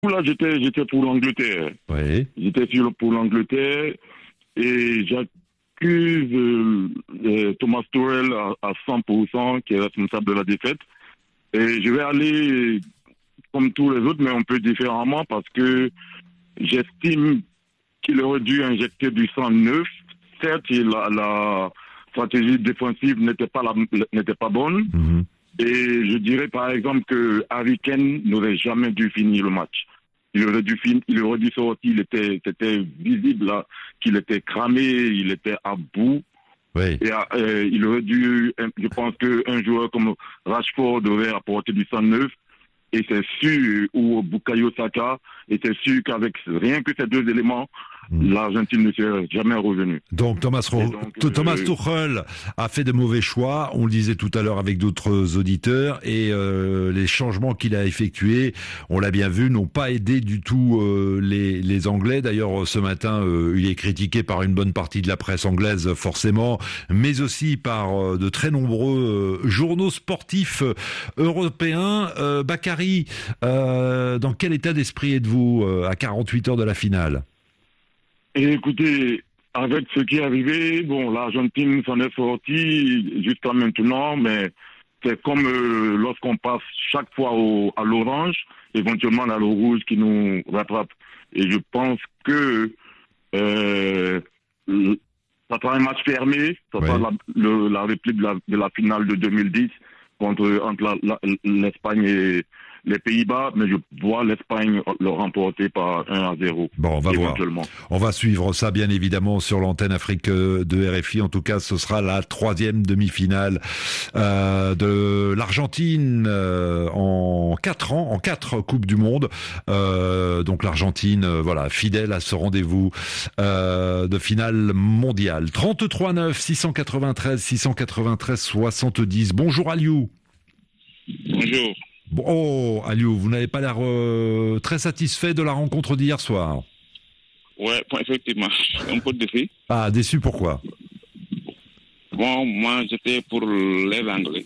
Là, j'étais pour l'Angleterre. Oui. Pour l'Angleterre et j'accuse Thomas Tuchel à 100%, qui est responsable de la défaite. Et je vais aller comme tous les autres, mais un peu différemment parce que j'estime qu'il aurait dû injecter du sang neuf. Certes, la stratégie défensive n'était pas bonne. Mhm. Et je dirais par exemple que Harry Kane n'aurait jamais dû finir le match. Il aurait dû sortir, c'était visible là, qu'il était cramé, il était à bout. Oui. Et il aurait dû, je pense qu'un joueur comme Rashford devrait apporter du sang neuf. Et c'est sûr, ou Bukayo Saka, et c'est sûr qu'avec rien que ces deux éléments, l'Argentine ne serait jamais revenue. Donc Thomas Tuchel a fait de mauvais choix, on le disait tout à l'heure avec d'autres auditeurs, et les changements qu'il a effectués, on l'a bien vu, n'ont pas aidé du tout les Anglais. D'ailleurs, ce matin, il est critiqué par une bonne partie de la presse anglaise, forcément, mais aussi par de très nombreux journaux sportifs européens. Bakary, dans quel état d'esprit êtes-vous à 48 heures de la finale ? Et écoutez, avec ce qui est arrivé, bon, l'Argentine s'en est sortie jusqu'à maintenant, mais c'est comme lorsqu'on passe chaque fois à l'orange, éventuellement à l'eau rouge qui nous rattrape. Et je pense que ça sera un match fermé, ça sera la réplique de la finale de 2010 entre l'Espagne et les Pays-Bas, mais je vois l'Espagne le remporter par 1-0. Bon, on va voir. On va suivre ça, bien évidemment, sur l'antenne Afrique de RFI. En tout cas, ce sera la 3e demi-finale de l'Argentine en 4 ans, en 4 Coupes du Monde. Donc l'Argentine, voilà, fidèle à ce rendez-vous de finale mondiale. 33 9 693 70. Bonjour Aliou. Bonjour. Oh, Aliou, vous n'avez pas l'air très satisfait de la rencontre d'hier soir. Ouais, effectivement, un peu déçu. Ah, déçu pourquoi ? Bon, moi, j'étais pour les Anglais.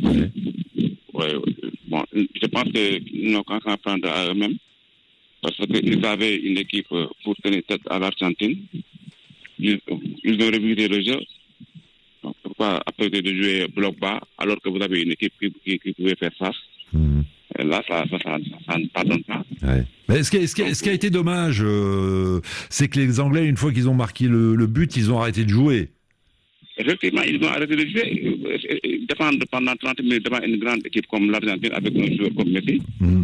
Ouais. Bon, je pense qu'ils n'ont qu'à s'en prendre à eux-mêmes. Parce qu'ils avaient une équipe pour tenir tête à l'Argentine. Ils ont révisé le jeu. Donc, pourquoi après de jouer bloc bas alors que vous avez une équipe qui pouvait faire face? Là, ça ne pardonne pas. Ouais. Mais ce qui a été dommage, c'est que les Anglais, une fois qu'ils ont marqué le but, ils ont arrêté de jouer. Effectivement, ils ont arrêté de jouer. Ils défendent pendant 30 minutes devant une grande équipe comme l'Argentine avec un joueur comme Messi.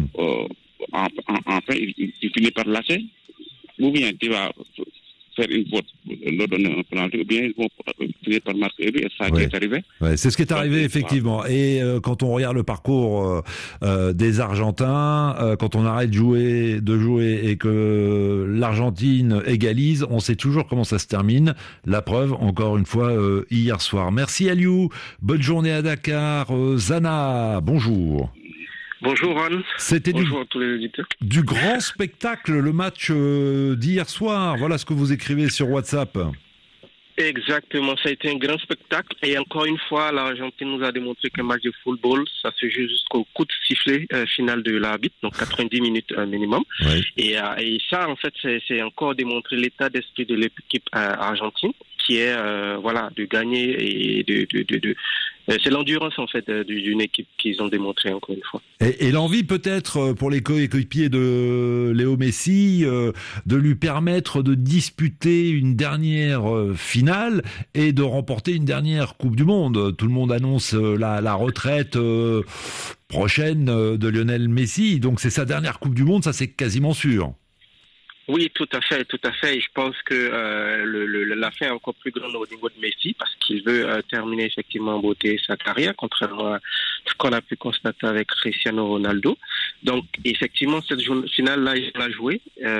Enfin, il finit par lâcher. Ou bien tu vas faire une faute, leur donner un penalty, ou bien ils vont finir par marquer, et ça qui est arrivé. Ouais, c'est ce qui est arrivé, effectivement. Et quand on regarde le parcours des Argentins, quand on arrête de jouer et que l'Argentine égalise, on sait toujours comment ça se termine. La preuve, encore une fois, hier soir. Merci Aliou, bonne journée à Dakar. Zana, bonjour. Bonjour Anne. Bonjour à tous les auditeurs. Du grand spectacle, le match d'hier soir. Voilà ce que vous écrivez sur WhatsApp. Exactement, ça a été un grand spectacle. Et encore une fois, l'Argentine nous a démontré qu'un match de football, ça se joue jusqu'au coup de sifflet final de l'arbitre, donc 90 minutes minimum. Oui. Et ça, en fait, c'est encore démontré l'état d'esprit de l'équipe argentine, qui est de gagner et c'est l'endurance en fait d'une équipe qu'ils ont démontré encore une fois. Et l'envie peut-être pour les coéquipiers de Léo Messi de lui permettre de disputer une dernière finale et de remporter une dernière Coupe du Monde. Tout le monde annonce la retraite prochaine de Lionel Messi, donc c'est sa dernière Coupe du Monde, ça c'est quasiment sûr. Oui, tout à fait. Et je pense que la fin est encore plus grande au niveau de Messi parce qu'il veut terminer effectivement en beauté sa carrière, contrairement à ce qu'on a pu constater avec Cristiano Ronaldo. Donc, effectivement, cette finale-là, il l'a joué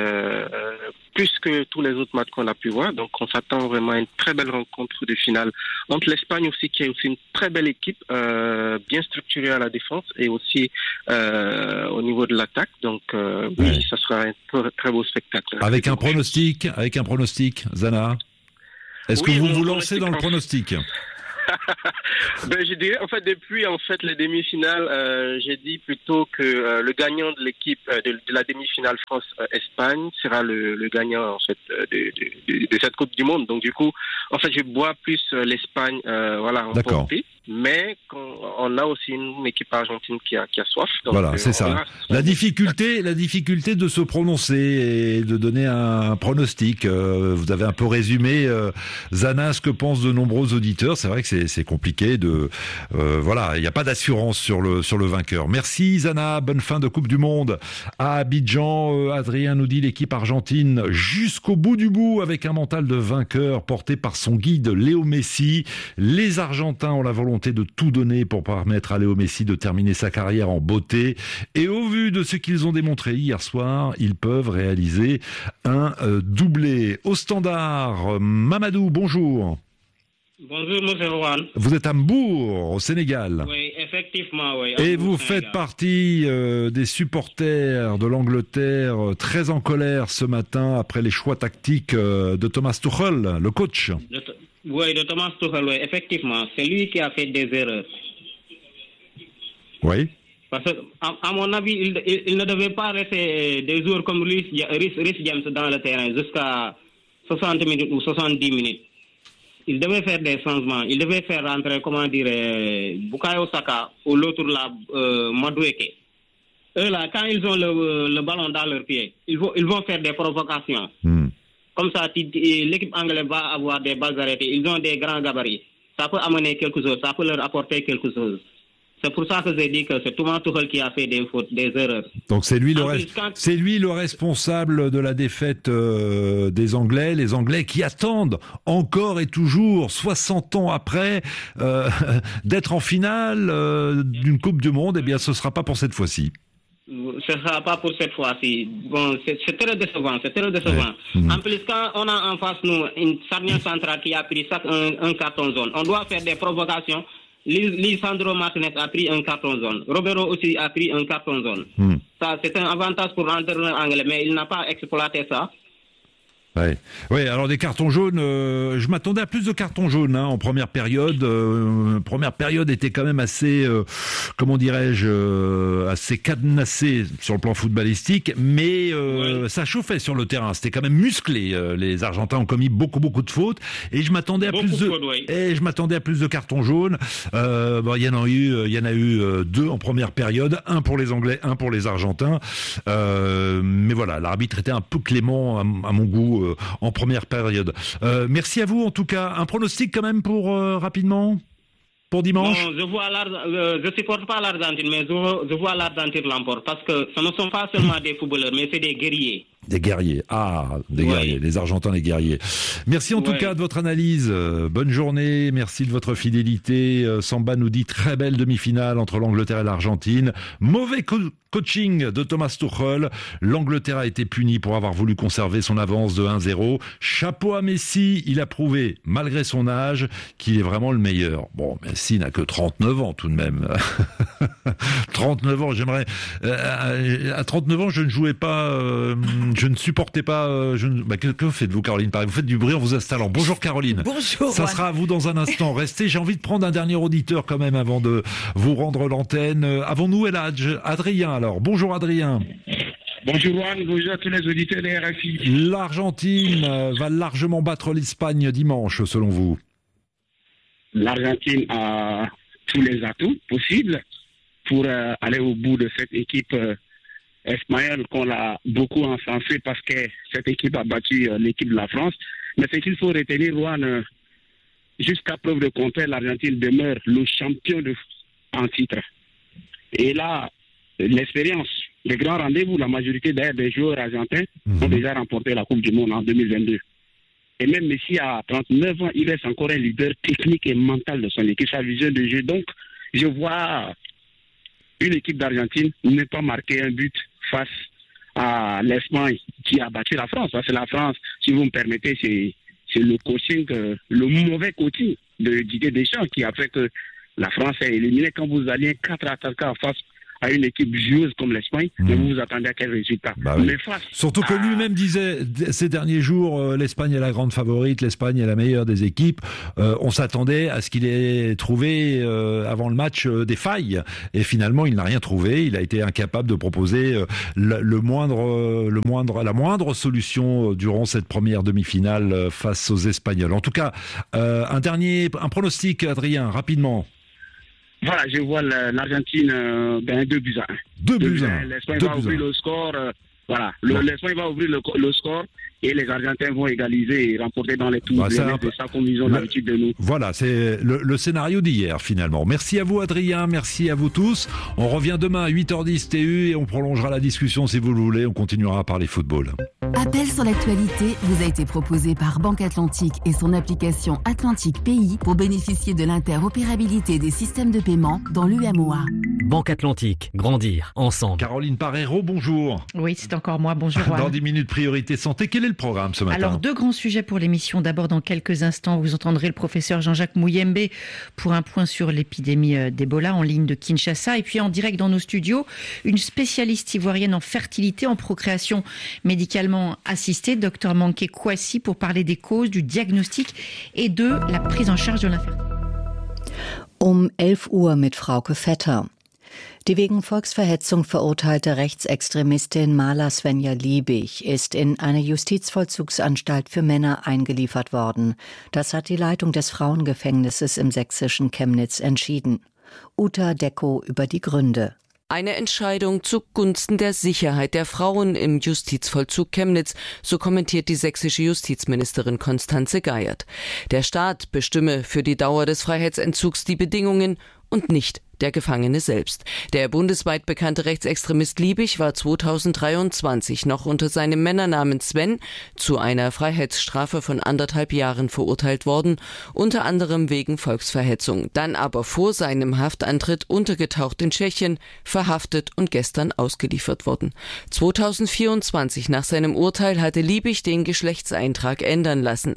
plus que tous les autres matchs qu'on a pu voir. Donc, on s'attend vraiment à une très belle rencontre de finale entre l'Espagne aussi, qui est aussi une très belle équipe, bien structurée à la défense et aussi au niveau de l'attaque. Donc, oui, ça sera un très beau spectacle. Avec un pronostic, Zana. Est-ce que vous vous lancez dans le pronostic ? Je dirais, en fait, depuis les demi-finales, j'ai dit plutôt que le gagnant de l'équipe de la demi-finale France-Espagne sera le gagnant en fait de cette Coupe du Monde. Donc du coup, en fait, je vois plus l'Espagne, remporter. Mais on a aussi une équipe argentine qui a soif. Donc, voilà, c'est ça. La difficulté de se prononcer et de donner un pronostic. Vous avez un peu résumé, Zana, ce que pensent de nombreux auditeurs. C'est vrai que c'est compliqué de, il n'y a pas d'assurance sur le vainqueur. Merci Zana, bonne fin de Coupe du Monde à Abidjan. Adrien nous dit l'équipe argentine jusqu'au bout du bout avec un mental de vainqueur porté par son guide Léo Messi. Les Argentins ont la volonté de tout donner pour permettre à Léo Messi de terminer sa carrière en beauté. Et au vu de ce qu'ils ont démontré hier soir, ils peuvent réaliser un doublé. Au standard, Mamadou, bonjour. Bonjour, monsieur Rouen. Vous êtes à Mbour, au Sénégal. Oui, effectivement, oui. Et vous faites partie des supporters de l'Angleterre très en colère ce matin après les choix tactiques de Thomas Tuchel, le coach. De Thomas Tuchel, oui, effectivement. C'est lui qui a fait des erreurs. Oui. Parce que, à mon avis, il ne devait pas rester des joueurs comme Rhys James dans le terrain jusqu'à 60 minutes ou 70 minutes. Il devait faire des changements. Il devait faire rentrer, Bukayo Saka ou l'autre là, Madueke. Eux là, quand ils ont le ballon dans leurs pieds, ils vont faire des provocations. Comme ça, l'équipe anglaise va avoir des balles arrêtées. Ils ont des grands gabarits. Ça peut amener quelque chose, ça peut leur apporter quelque chose. C'est pour ça que j'ai dit que c'est Thomas Tuchel qui a fait des fautes, des erreurs. Donc c'est lui le responsable de la défaite des Anglais, les Anglais qui attendent encore et toujours, 60 ans après, d'être en finale d'une Coupe du Monde. Eh bien, ce sera pas pour cette fois-ci. Ce ne sera pas pour cette fois-ci. Bon, c'est très décevant, Ouais. En plus, quand on a en face nous une charnière centrale qui a pris un carton jaune, on doit faire des provocations. Lisandro Martinez a pris un carton jaune. Roberto aussi a pris un carton jaune. Ça, c'est un avantage pour l'entraîneur anglais, mais il n'a pas exploité ça. Ouais, alors des cartons jaunes, je m'attendais à plus de cartons jaunes en première période. Première période était quand même assez, assez cadenassée sur le plan footballistique, mais ça chauffait sur le terrain. C'était quand même musclé. Les Argentins ont commis beaucoup de fautes, et je m'attendais à plus de cartons jaunes. Il y en a eu deux en première période, un pour les Anglais, un pour les Argentins. Mais voilà, l'arbitre était un peu clément à mon goût. En première période. Merci à vous en tout cas. Un pronostic quand même pour rapidement pour dimanche. Non, je supporte pas l'Argentine, mais je vois l'Argentine l'emporter parce que ce ne sont pas seulement des footballeurs, mais c'est des guerriers. Des guerriers. Guerriers. Les Argentins, les guerriers. Merci en tout cas de votre analyse. Bonne journée. Merci de votre fidélité. Samba nous dit très belle demi-finale entre l'Angleterre et l'Argentine. Mauvais coaching de Thomas Tuchel. L'Angleterre a été punie pour avoir voulu conserver son avance de 1-0. Chapeau à Messi. Il a prouvé, malgré son âge, qu'il est vraiment le meilleur. Bon, Messi n'a que 39 ans tout de même. 39 ans, j'aimerais... à 39 ans, je ne jouais pas... je ne supportais pas... que faites-vous, Caroline? Vous faites du bruit en vous installant. Bonjour, Caroline. Bonjour. Ça sera à vous dans un instant. Restez, j'ai envie de prendre un dernier auditeur quand même avant de vous rendre l'antenne. Avons-nous Adrien, alors. Bonjour, Adrien. Bonjour, Juan. Bonjour à tous les auditeurs de RFI. L'Argentine va largement battre l'Espagne dimanche, selon vous? L'Argentine a tous les atouts possibles pour aller au bout de cette équipe espagnole qu'on a beaucoup encensée parce que cette équipe a battu l'équipe de la France. Mais ce qu'il faut retenir, Juan, jusqu'à preuve de contraire, l'Argentine demeure le champion en titre. Et là, l'expérience, les grands rendez-vous, la majorité d'ailleurs des joueurs argentins ont déjà remporté la Coupe du Monde en 2022. Et même Messi, à 39 ans, il reste encore un leader technique et mental de son équipe, sa vision de jeu. Donc, je vois une équipe d'Argentine ne pas marquer un but face à l'Espagne qui a battu la France. Parce que la France, si vous me permettez, c'est le coaching, le mauvais coaching de Didier Deschamps qui a fait que la France est éliminée. Quand vous alliez 4 attaquants face à une équipe joueuse comme l'Espagne, mais vous vous attendez à quel résultat? Oui. Surtout que lui-même disait ces derniers jours, l'Espagne est la grande favorite, l'Espagne est la meilleure des équipes. On s'attendait à ce qu'il ait trouvé avant le match des failles, et finalement il n'a rien trouvé. Il a été incapable de proposer la moindre solution durant cette première demi-finale face aux Espagnols. En tout cas, un pronostic, Adrien, rapidement. Voilà, je vois l'Argentine 2-1. 2-1. L'Espagne va ouvrir le score. L'Espagne va ouvrir le score et les Argentins vont égaliser et remporter dans les tours. C'est ça comme ils ont l'habitude de nous. Voilà, c'est le scénario d'hier finalement. Merci à vous Adrien, merci à vous tous. On revient demain à 8h10 TU et on prolongera la discussion si vous le voulez. On continuera à parler football. Appel sur l'actualité vous a été proposé par Banque Atlantique et son application Atlantique Pays pour bénéficier de l'interopérabilité des systèmes de paiement dans l'UMOA. Banque Atlantique, grandir ensemble. Caroline Parero, bonjour. Oui, c'est encore moi, bonjour. Dans 10 minutes, priorité santé, quel est le programme ce matin? Alors, 2 grands sujets pour l'émission. D'abord, dans quelques instants, vous entendrez le professeur Jean-Jacques Mouyembe pour un point sur l'épidémie d'Ebola en ligne de Kinshasa. Et puis, en direct dans nos studios, une spécialiste ivoirienne en fertilité, en procréation médicalement assistée, Dr Manké Kouassi, pour parler des causes, du diagnostic et de la prise en charge de l'infertilité. 11 Uhr mit Frauke Vetter. Die wegen Volksverhetzung verurteilte Rechtsextremistin Mala Svenja Liebig ist in eine Justizvollzugsanstalt für Männer eingeliefert worden. Das hat die Leitung des Frauengefängnisses im sächsischen Chemnitz entschieden. Uta Decko über die Gründe. Eine Entscheidung zugunsten der Sicherheit der Frauen im Justizvollzug Chemnitz, so kommentiert die sächsische Justizministerin Constanze Geiert. Der Staat bestimme für die Dauer des Freiheitsentzugs die Bedingungen und nicht der Gefangene selbst. Der bundesweit bekannte Rechtsextremist Liebig war 2023 noch unter seinem Männernamen Sven zu einer Freiheitsstrafe von 1,5 Jahren verurteilt worden, unter anderem wegen Volksverhetzung, dann aber vor seinem Haftantritt untergetaucht in Tschechien, verhaftet und gestern ausgeliefert worden. 2024 nach seinem Urteil hatte Liebig den Geschlechtseintrag ändern lassen.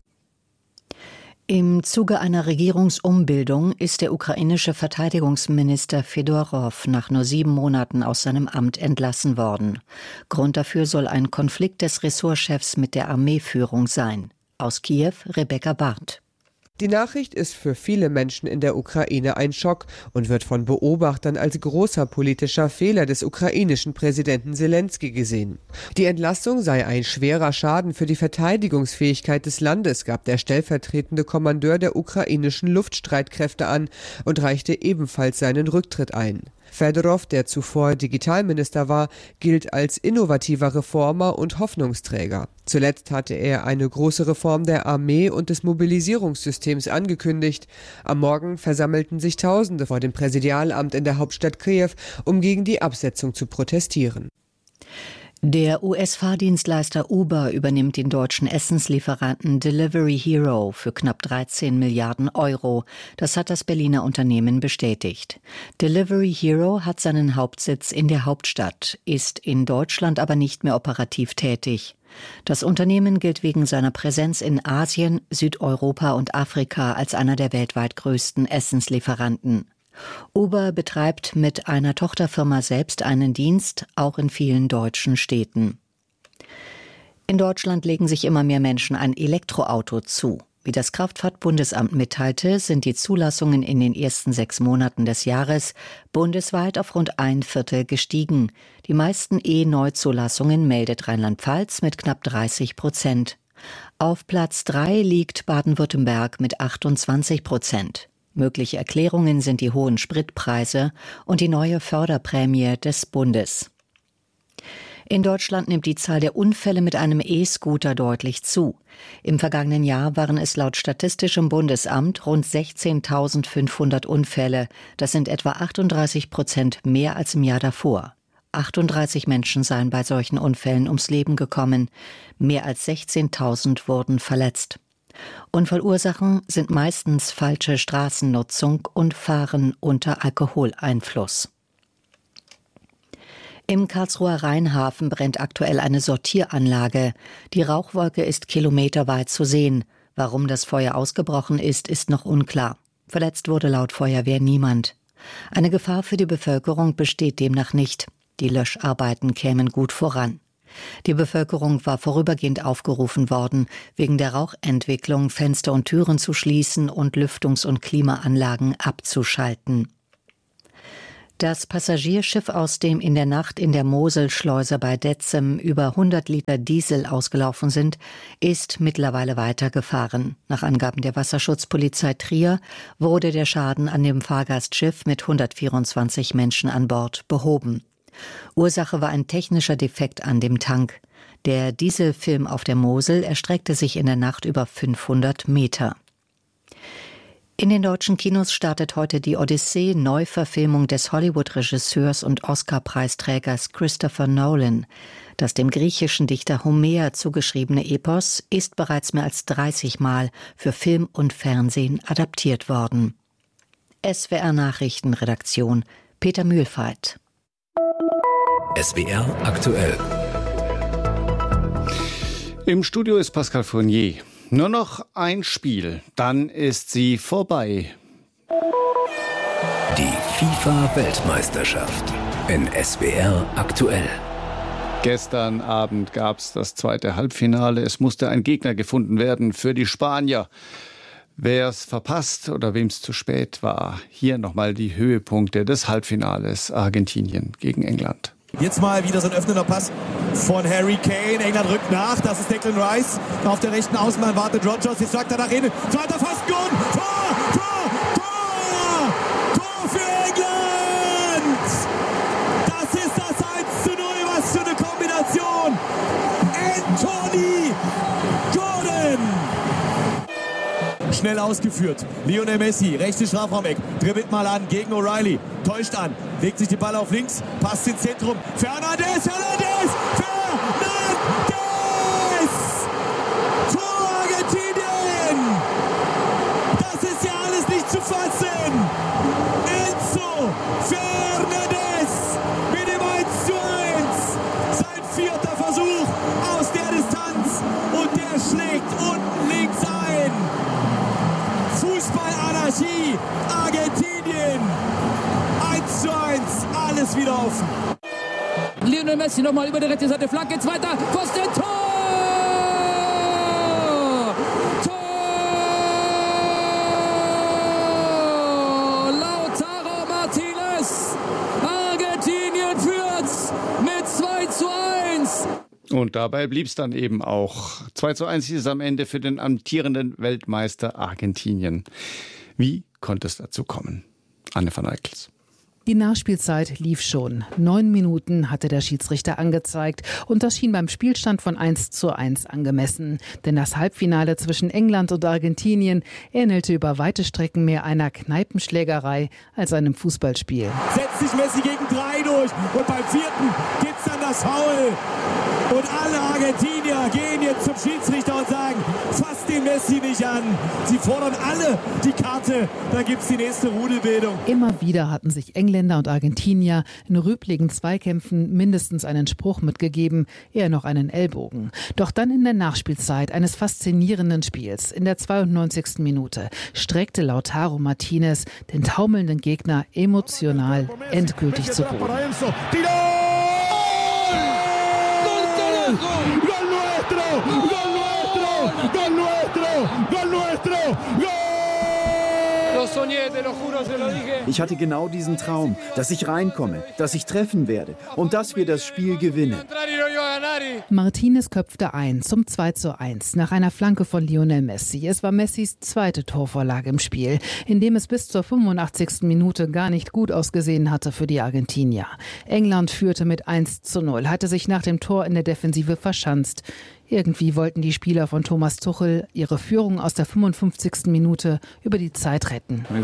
Im Zuge einer Regierungsumbildung ist der ukrainische Verteidigungsminister Fedorov nach nur 7 Monaten aus seinem Amt entlassen worden. Grund dafür soll ein Konflikt des Ressortchefs mit der Armeeführung sein. Aus Kiew, Rebecca Barth. Die Nachricht ist für viele Menschen in der Ukraine ein Schock und wird von Beobachtern als großer politischer Fehler des ukrainischen Präsidenten Selenskyj gesehen. Die Entlassung sei ein schwerer Schaden für die Verteidigungsfähigkeit des Landes, gab der stellvertretende Kommandeur der ukrainischen Luftstreitkräfte an und reichte ebenfalls seinen Rücktritt ein. Fedorov, der zuvor Digitalminister war, gilt als innovativer Reformer und Hoffnungsträger. Zuletzt hatte er eine große Reform der Armee und des Mobilisierungssystems angekündigt. Am Morgen versammelten sich Tausende vor dem Präsidialamt in der Hauptstadt Kiew, um gegen die Absetzung zu protestieren. Der US-Fahrdienstleister Uber übernimmt den deutschen Essenslieferanten Delivery Hero für knapp 13 Milliarden Euro. Das hat das Berliner Unternehmen bestätigt. Delivery Hero hat seinen Hauptsitz in der Hauptstadt, ist in Deutschland aber nicht mehr operativ tätig. Das Unternehmen gilt wegen seiner Präsenz in Asien, Südeuropa und Afrika als einer der weltweit größten Essenslieferanten. Uber betreibt mit einer Tochterfirma selbst einen Dienst, auch in vielen deutschen Städten. In Deutschland legen sich immer mehr Menschen ein Elektroauto zu. Wie das Kraftfahrtbundesamt mitteilte, sind die Zulassungen in den ersten 6 Monaten des Jahres bundesweit auf rund 1/4 gestiegen. Die meisten E-Neuzulassungen meldet Rheinland-Pfalz mit knapp 30%. Auf Platz 3 liegt Baden-Württemberg mit 28%. Mögliche Erklärungen sind die hohen Spritpreise und die neue Förderprämie des Bundes. In Deutschland nimmt die Zahl der Unfälle mit einem E-Scooter deutlich zu. Im vergangenen Jahr waren es laut Statistischem Bundesamt rund 16.500 Unfälle. Das sind etwa 38% mehr als im Jahr davor. 38 Menschen seien bei solchen Unfällen ums Leben gekommen. Mehr als 16.000 wurden verletzt. Unfallursachen sind meistens falsche Straßennutzung und Fahren unter Alkoholeinfluss. Im Karlsruher Rheinhafen brennt aktuell eine Sortieranlage. Die Rauchwolke ist kilometerweit zu sehen. Warum das Feuer ausgebrochen ist, ist noch unklar. Verletzt wurde laut Feuerwehr niemand. Eine Gefahr für die Bevölkerung besteht demnach nicht. Die Löscharbeiten kämen gut voran. Die Bevölkerung war vorübergehend aufgerufen worden, wegen der Rauchentwicklung Fenster und Türen zu schließen und Lüftungs- und Klimaanlagen abzuschalten. Das Passagierschiff, aus dem in der Nacht in der Moselschleuse bei Detzem über 100 Liter Diesel ausgelaufen sind, ist mittlerweile weitergefahren. Nach Angaben der Wasserschutzpolizei Trier wurde der Schaden an dem Fahrgastschiff mit 124 Menschen an Bord behoben. Ursache war ein technischer Defekt an dem Tank. Der Dieselfilm auf der Mosel erstreckte sich in der Nacht über 500 Meter. In den deutschen Kinos startet heute die Odyssee-Neuverfilmung des Hollywood-Regisseurs und Oscar-Preisträgers Christopher Nolan. Das dem griechischen Dichter Homer zugeschriebene Epos ist bereits mehr als 30 Mal für Film und Fernsehen adaptiert worden. SWR-Nachrichtenredaktion Peter Mühlfeit. SWR aktuell. Im Studio ist Pascal Fournier. Nur noch ein Spiel, dann ist sie vorbei. Die FIFA-Weltmeisterschaft in SWR aktuell. Gestern Abend gab es das zweite Halbfinale. Es musste ein Gegner gefunden werden für die Spanier. Wer es verpasst oder wem es zu spät war, hier nochmal die Höhepunkte des Halbfinales Argentinien gegen England. Jetzt mal wieder so ein öffnender Pass von Harry Kane. England rückt nach. Das ist Declan Rice. Auf der rechten Außenbahn wartet Rodgers. Jetzt sagt er nach innen. Zweiter Pfosten. Tor! Tor! Tor! Tor für England! Das ist das 1:0. Was für eine Kombination! Anthony Gordon! Schnell ausgeführt. Lionel Messi, rechte Strafraumeck, dribbelt mal an gegen O'Reilly, täuscht an, legt sich den Ball auf links, passt ins Zentrum. Fernandes! Tor Argentinien! Das ist ja alles nicht zu fassen! Enzo Fernandes mit dem 1:1. Sein vierter Versuch aus der Distanz und der schlägt unten links ein. Fußballanarchie, Argentinien, 1:1, alles wieder offen. Lionel Messi nochmal über die rechte Seite, Flanke, zweiter, Pfosten, Tor! Tor! Lautaro Martinez, Argentinien führt's mit 2:1. Und dabei blieb es dann eben auch. 2:1 hieß es am Ende für den amtierenden Weltmeister Argentinien. Wie konnte es dazu kommen? Anne van Eickels. Die Nachspielzeit lief schon. 9 Minuten hatte der Schiedsrichter angezeigt und das schien beim Spielstand von 1:1 angemessen. Denn das Halbfinale zwischen England und Argentinien ähnelte über weite Strecken mehr einer Kneipenschlägerei als einem Fußballspiel. Setzt sich Messi gegen 3 durch und beim 4. gibt's dann das Foul. Und alle Argentinier gehen jetzt zum Schiedsrichter und sagen, fasst den Messi nicht an. Sie fordern alle die Karte, da gibt's die nächste Rudelbildung. Immer wieder hatten sich Engländer und Argentinier in rüpligen Zweikämpfen mindestens einen Spruch mitgegeben, eher noch einen Ellbogen. Doch dann in der Nachspielzeit eines faszinierenden Spiels, in der 92. Minute, streckte Lautaro Martinez den taumelnden Gegner emotional endgültig zu Boden. ¡Gol nuestro! ¡Gol nuestro! ¡Gol nuestro! ¡Gol nuestro! ¡Gol! Ich hatte genau diesen Traum, dass ich reinkomme, dass ich treffen werde und dass wir das Spiel gewinnen. Martinez köpfte ein zum 2:1 nach einer Flanke von Lionel Messi. Es war Messis zweite Torvorlage im Spiel, in dem es bis zur 85. Minute gar nicht gut ausgesehen hatte für die Argentinier. England führte mit 1:0, hatte sich nach dem Tor in der Defensive verschanzt. Irgendwie wollten die Spieler von Thomas Tuchel ihre Führung aus der 55. Minute über die Zeit retten. Wir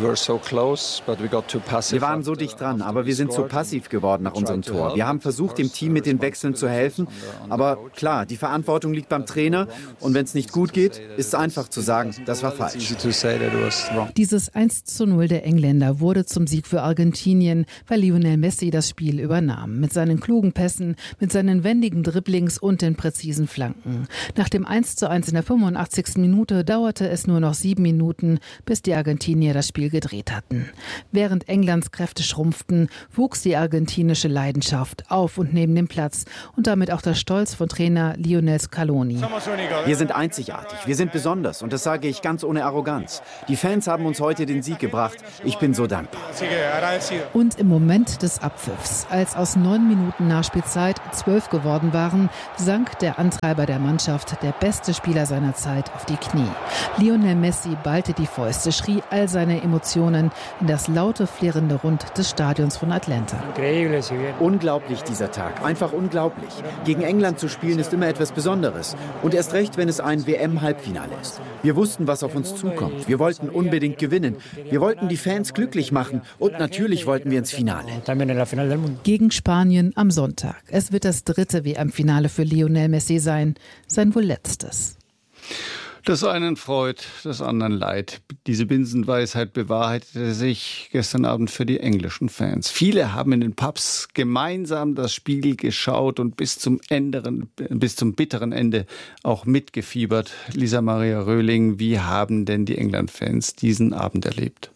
waren so dicht dran, aber wir sind zu passiv geworden nach unserem Tor. Wir haben versucht, dem Team mit den Wechseln zu helfen. Aber klar, die Verantwortung liegt beim Trainer. Und wenn es nicht gut geht, ist es einfach zu sagen, das war falsch. Dieses 1:0 der Engländer wurde zum Sieg für Argentinien, weil Lionel Messi das Spiel übernahm. Mit seinen klugen Pässen, mit seinen wendigen Dribblings und den präzisen Flanken. gegangen. Nach dem 1:1 in der 85. Minute dauerte es nur noch 7 Minuten, bis die Argentinier das Spiel gedreht hatten. Während Englands Kräfte schrumpften, wuchs die argentinische Leidenschaft auf und neben dem Platz und damit auch der Stolz von Trainer Lionel Scaloni. Wir sind einzigartig, wir sind besonders und das sage ich ganz ohne Arroganz. Die Fans haben uns heute den Sieg gebracht. Ich bin so dankbar. Und im Moment des Abpfiffs, als aus 9 Minuten Nachspielzeit 12 geworden waren, sank der Antreiber der Mannschaft, der beste Spieler seiner Zeit, auf die Knie. Lionel Messi ballte die Fäuste, schrie all seine Emotionen in das laute, flirrende Rund des Stadions von Atlanta. Unglaublich dieser Tag, einfach unglaublich. Gegen England zu spielen ist immer etwas Besonderes. Und erst recht, wenn es ein WM-Halbfinale ist. Wir wussten, was auf uns zukommt. Wir wollten unbedingt gewinnen. Wir wollten die Fans glücklich machen und natürlich wollten wir ins Finale. Gegen Spanien am Sonntag. Es wird das 3. WM-Finale für Lionel Messi sein. Sein wohl letztes. Das einen freut, das anderen leid. Diese Binsenweisheit bewahrheitete sich gestern Abend für die englischen Fans. Viele haben in den Pubs gemeinsam das Spiel geschaut und bis zum bitteren Ende auch mitgefiebert. Lisa Maria Röhling, wie haben denn die England-Fans diesen Abend erlebt?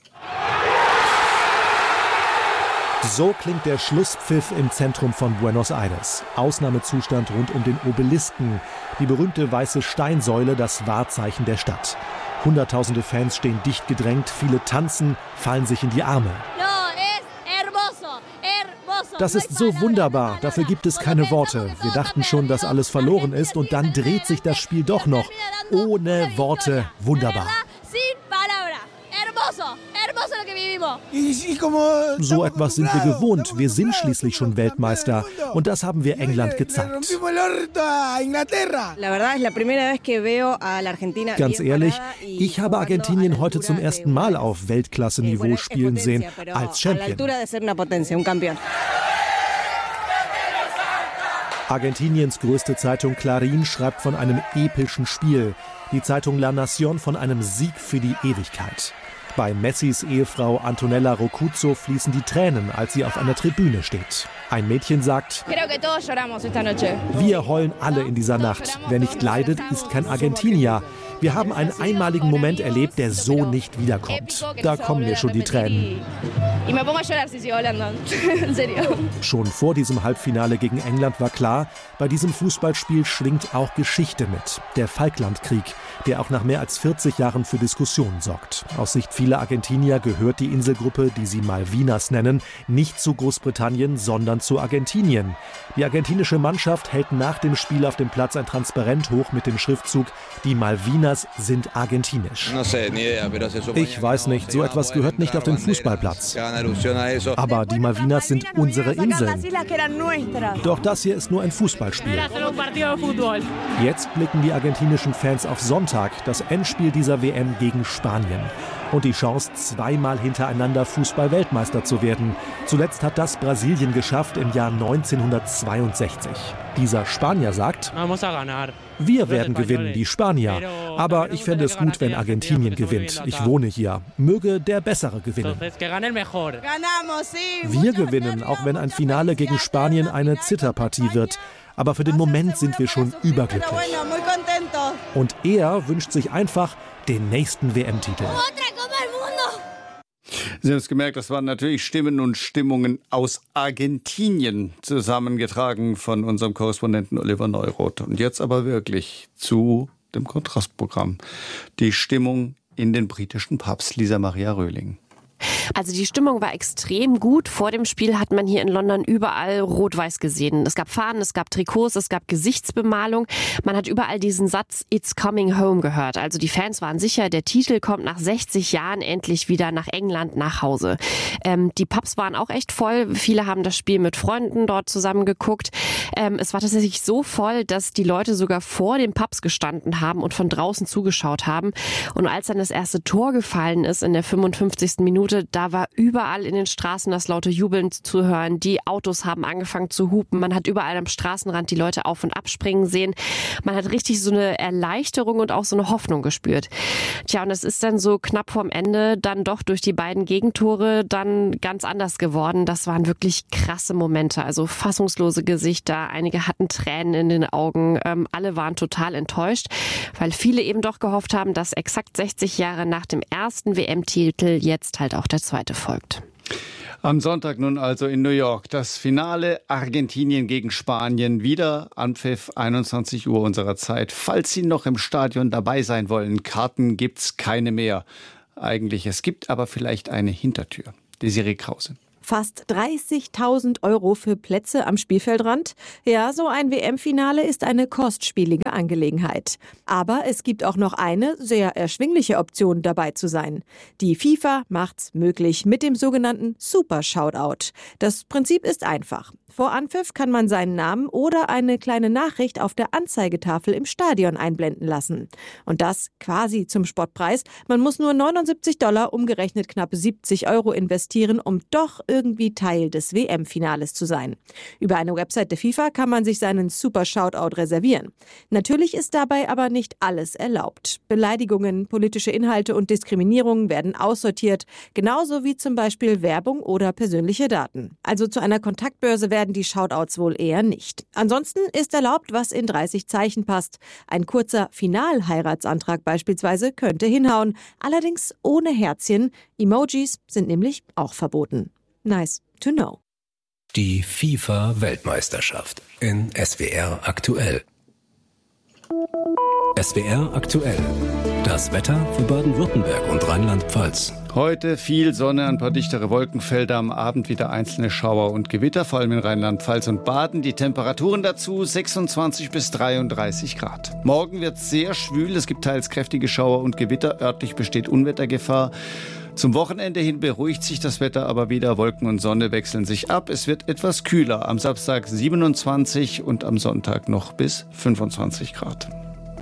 So klingt der Schlusspfiff im Zentrum von Buenos Aires. Ausnahmezustand rund um den Obelisken, die berühmte weiße Steinsäule, das Wahrzeichen der Stadt. Hunderttausende Fans stehen dicht gedrängt, viele tanzen, fallen sich in die Arme. Das ist so wunderbar, dafür gibt es keine Worte. Wir dachten schon, dass alles verloren ist und dann dreht sich das Spiel doch noch. Ohne Worte, wunderbar. So etwas sind wir gewohnt. Wir sind schließlich schon Weltmeister. Und das haben wir England gezeigt. Ganz ehrlich, ich habe Argentinien heute zum ersten Mal auf Weltklasse-Niveau spielen sehen, als Champion. Argentiniens größte Zeitung Clarín schreibt von einem epischen Spiel. Die Zeitung La Nación von einem Sieg für die Ewigkeit. Bei Messis Ehefrau Antonella Rocuzzo fließen die Tränen, als sie auf einer Tribüne steht. Ein Mädchen sagt: Wir heulen alle in dieser Nacht. Wer nicht leidet, ist kein Argentinier. Wir haben einen einmaligen Moment erlebt, der so nicht wiederkommt. Da kommen mir schon die Tränen. Schon vor diesem Halbfinale gegen England war klar, bei diesem Fußballspiel schwingt auch Geschichte mit. Der Falklandkrieg, der auch nach mehr als 40 Jahren für Diskussionen sorgt. Aus Sicht vieler Argentinier gehört die Inselgruppe, die sie Malvinas nennen, nicht zu Großbritannien, sondern zu Argentinien. Die argentinische Mannschaft hält nach dem Spiel auf dem Platz ein Transparent hoch mit dem Schriftzug: Die Malvinas sind argentinisch. Ich weiß nicht, so etwas gehört nicht auf den Fußballplatz. Aber die Malvinas sind unsere Inseln. Doch das hier ist nur ein Fußballspiel. Jetzt blicken die argentinischen Fans auf Sonntag, das Endspiel dieser WM gegen Spanien. Und die Chance, zweimal hintereinander Fußball-Weltmeister zu werden. Zuletzt hat das Brasilien geschafft im Jahr 1962. Dieser Spanier sagt: Wir werden gewinnen, die Spanier. Aber ich fände es gut, wenn Argentinien gewinnt. Ich wohne hier. Möge der Bessere gewinnen. Wir gewinnen, auch wenn ein Finale gegen Spanien eine Zitterpartie wird. Aber für den Moment sind wir schon überglücklich. Und er wünscht sich einfach den nächsten WM-Titel. Sie haben es gemerkt, das waren natürlich Stimmen und Stimmungen aus Argentinien, zusammengetragen von unserem Korrespondenten Oliver Neuroth. Und jetzt aber wirklich zu dem Kontrastprogramm. Die Stimmung in den britischen Pubs. Lisa Maria Röhling. Also die Stimmung war extrem gut. Vor dem Spiel hat man hier in London überall Rot-Weiß gesehen. Es gab Fahnen, es gab Trikots, es gab Gesichtsbemalung. Man hat überall diesen Satz "It's coming home" gehört. Also die Fans waren sicher, der Titel kommt nach 60 Jahren endlich wieder nach England nach Hause. Die Pubs waren auch echt voll. Viele haben das Spiel mit Freunden dort zusammen geguckt. Es war tatsächlich so voll, dass die Leute sogar vor den Pubs gestanden haben und von draußen zugeschaut haben. Und als dann das erste Tor gefallen ist in der 55. Minute, Da war überall in den Straßen das laute Jubeln zu hören. Die Autos haben angefangen zu hupen. Man hat überall am Straßenrand die Leute auf- und abspringen sehen. Man hat richtig so eine Erleichterung und auch so eine Hoffnung gespürt. Tja, und es ist dann so knapp vorm Ende dann doch durch die beiden Gegentore dann ganz anders geworden. Das waren wirklich krasse Momente, also fassungslose Gesichter. Einige hatten Tränen in den Augen. Alle waren total enttäuscht, weil viele eben doch gehofft haben, dass exakt 60 Jahre nach dem ersten WM-Titel jetzt halt auch der zweite folgt. Am Sonntag nun also in New York das Finale Argentinien gegen Spanien. Wieder Anpfiff 21 Uhr unserer Zeit. Falls Sie noch im Stadion dabei sein wollen, Karten gibt's keine mehr. Eigentlich, es gibt aber vielleicht eine Hintertür. Desiree Krause. Fast 30.000 € für Plätze am Spielfeldrand? Ja, so ein WM-Finale ist eine kostspielige Angelegenheit. Aber es gibt auch noch eine sehr erschwingliche Option, dabei zu sein. Die FIFA macht's möglich mit dem sogenannten Super Shoutout. Das Prinzip ist einfach. Vor Anpfiff kann man seinen Namen oder eine kleine Nachricht auf der Anzeigetafel im Stadion einblenden lassen. Und das quasi zum Spottpreis. Man muss nur $79, umgerechnet knapp 70 € investieren, um doch irgendwie Teil des WM-Finales zu sein. Über eine Website der FIFA kann man sich seinen Super Shoutout reservieren. Natürlich ist dabei aber nicht alles erlaubt. Beleidigungen, politische Inhalte und Diskriminierung werden aussortiert, genauso wie zum Beispiel Werbung oder persönliche Daten. Also zu einer Kontaktbörse werden die Shoutouts wohl eher nicht. Ansonsten ist erlaubt, was in 30 Zeichen passt. Ein kurzer Finalheiratsantrag beispielsweise könnte hinhauen, allerdings ohne Herzchen. Emojis sind nämlich auch verboten. Nice to know. Die FIFA-Weltmeisterschaft in SWR aktuell. SWR aktuell. Das Wetter für Baden-Württemberg und Rheinland-Pfalz. Heute viel Sonne, ein paar dichtere Wolkenfelder, am Abend wieder einzelne Schauer und Gewitter, vor allem in Rheinland-Pfalz und Baden. Die Temperaturen dazu 26 bis 33 Grad. Morgen wird es sehr schwül, es gibt teils kräftige Schauer und Gewitter, örtlich besteht Unwettergefahr. Zum Wochenende hin beruhigt sich das Wetter aber wieder, Wolken und Sonne wechseln sich ab. Es wird etwas kühler, am Samstag 27 und am Sonntag noch bis 25 Grad.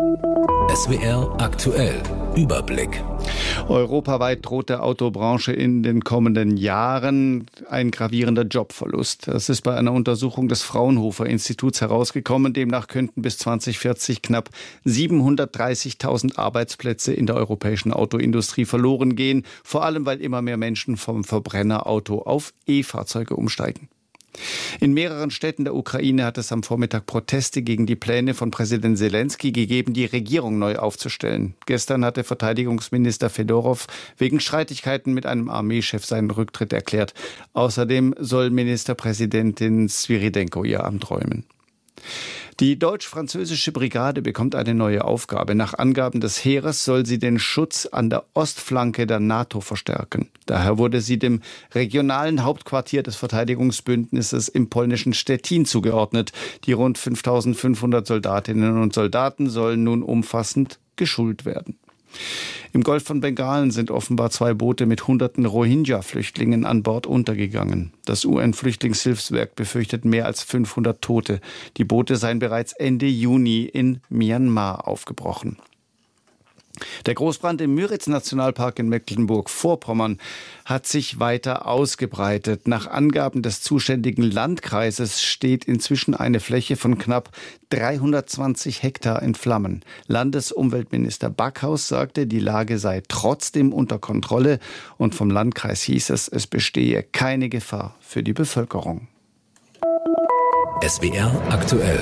SWR aktuell. Überblick. Europaweit droht der Autobranche in den kommenden Jahren ein gravierender Jobverlust. Das ist bei einer Untersuchung des Fraunhofer Instituts herausgekommen. Demnach könnten bis 2040 knapp 730.000 Arbeitsplätze in der europäischen Autoindustrie verloren gehen. Vor allem, weil immer mehr Menschen vom Verbrennerauto auf E-Fahrzeuge umsteigen. In mehreren Städten der Ukraine hat es am Vormittag Proteste gegen die Pläne von Präsident Selenskyj gegeben, die Regierung neu aufzustellen. Gestern hatte Verteidigungsminister Fedorov wegen Streitigkeiten mit einem Armeechef seinen Rücktritt erklärt. Außerdem soll Ministerpräsidentin Svyridenko ihr Amt räumen. Die deutsch-französische Brigade bekommt eine neue Aufgabe. Nach Angaben des Heeres soll sie den Schutz an der Ostflanke der NATO verstärken. Daher wurde sie dem regionalen Hauptquartier des Verteidigungsbündnisses im polnischen Stettin zugeordnet. Die rund 5.500 Soldatinnen und Soldaten sollen nun umfassend geschult werden. Im Golf von Bengalen sind offenbar 2 Boote mit hunderten Rohingya-Flüchtlingen an Bord untergegangen. Das UN-Flüchtlingshilfswerk befürchtet mehr als 500 Tote. Die Boote seien bereits Ende Juni in Myanmar aufgebrochen. Der Großbrand im Müritz-Nationalpark in Mecklenburg-Vorpommern hat sich weiter ausgebreitet. Nach Angaben des zuständigen Landkreises steht inzwischen eine Fläche von knapp 320 Hektar in Flammen. Landesumweltminister Backhaus sagte, die Lage sei trotzdem unter Kontrolle und vom Landkreis hieß es, es bestehe keine Gefahr für die Bevölkerung. SWR aktuell.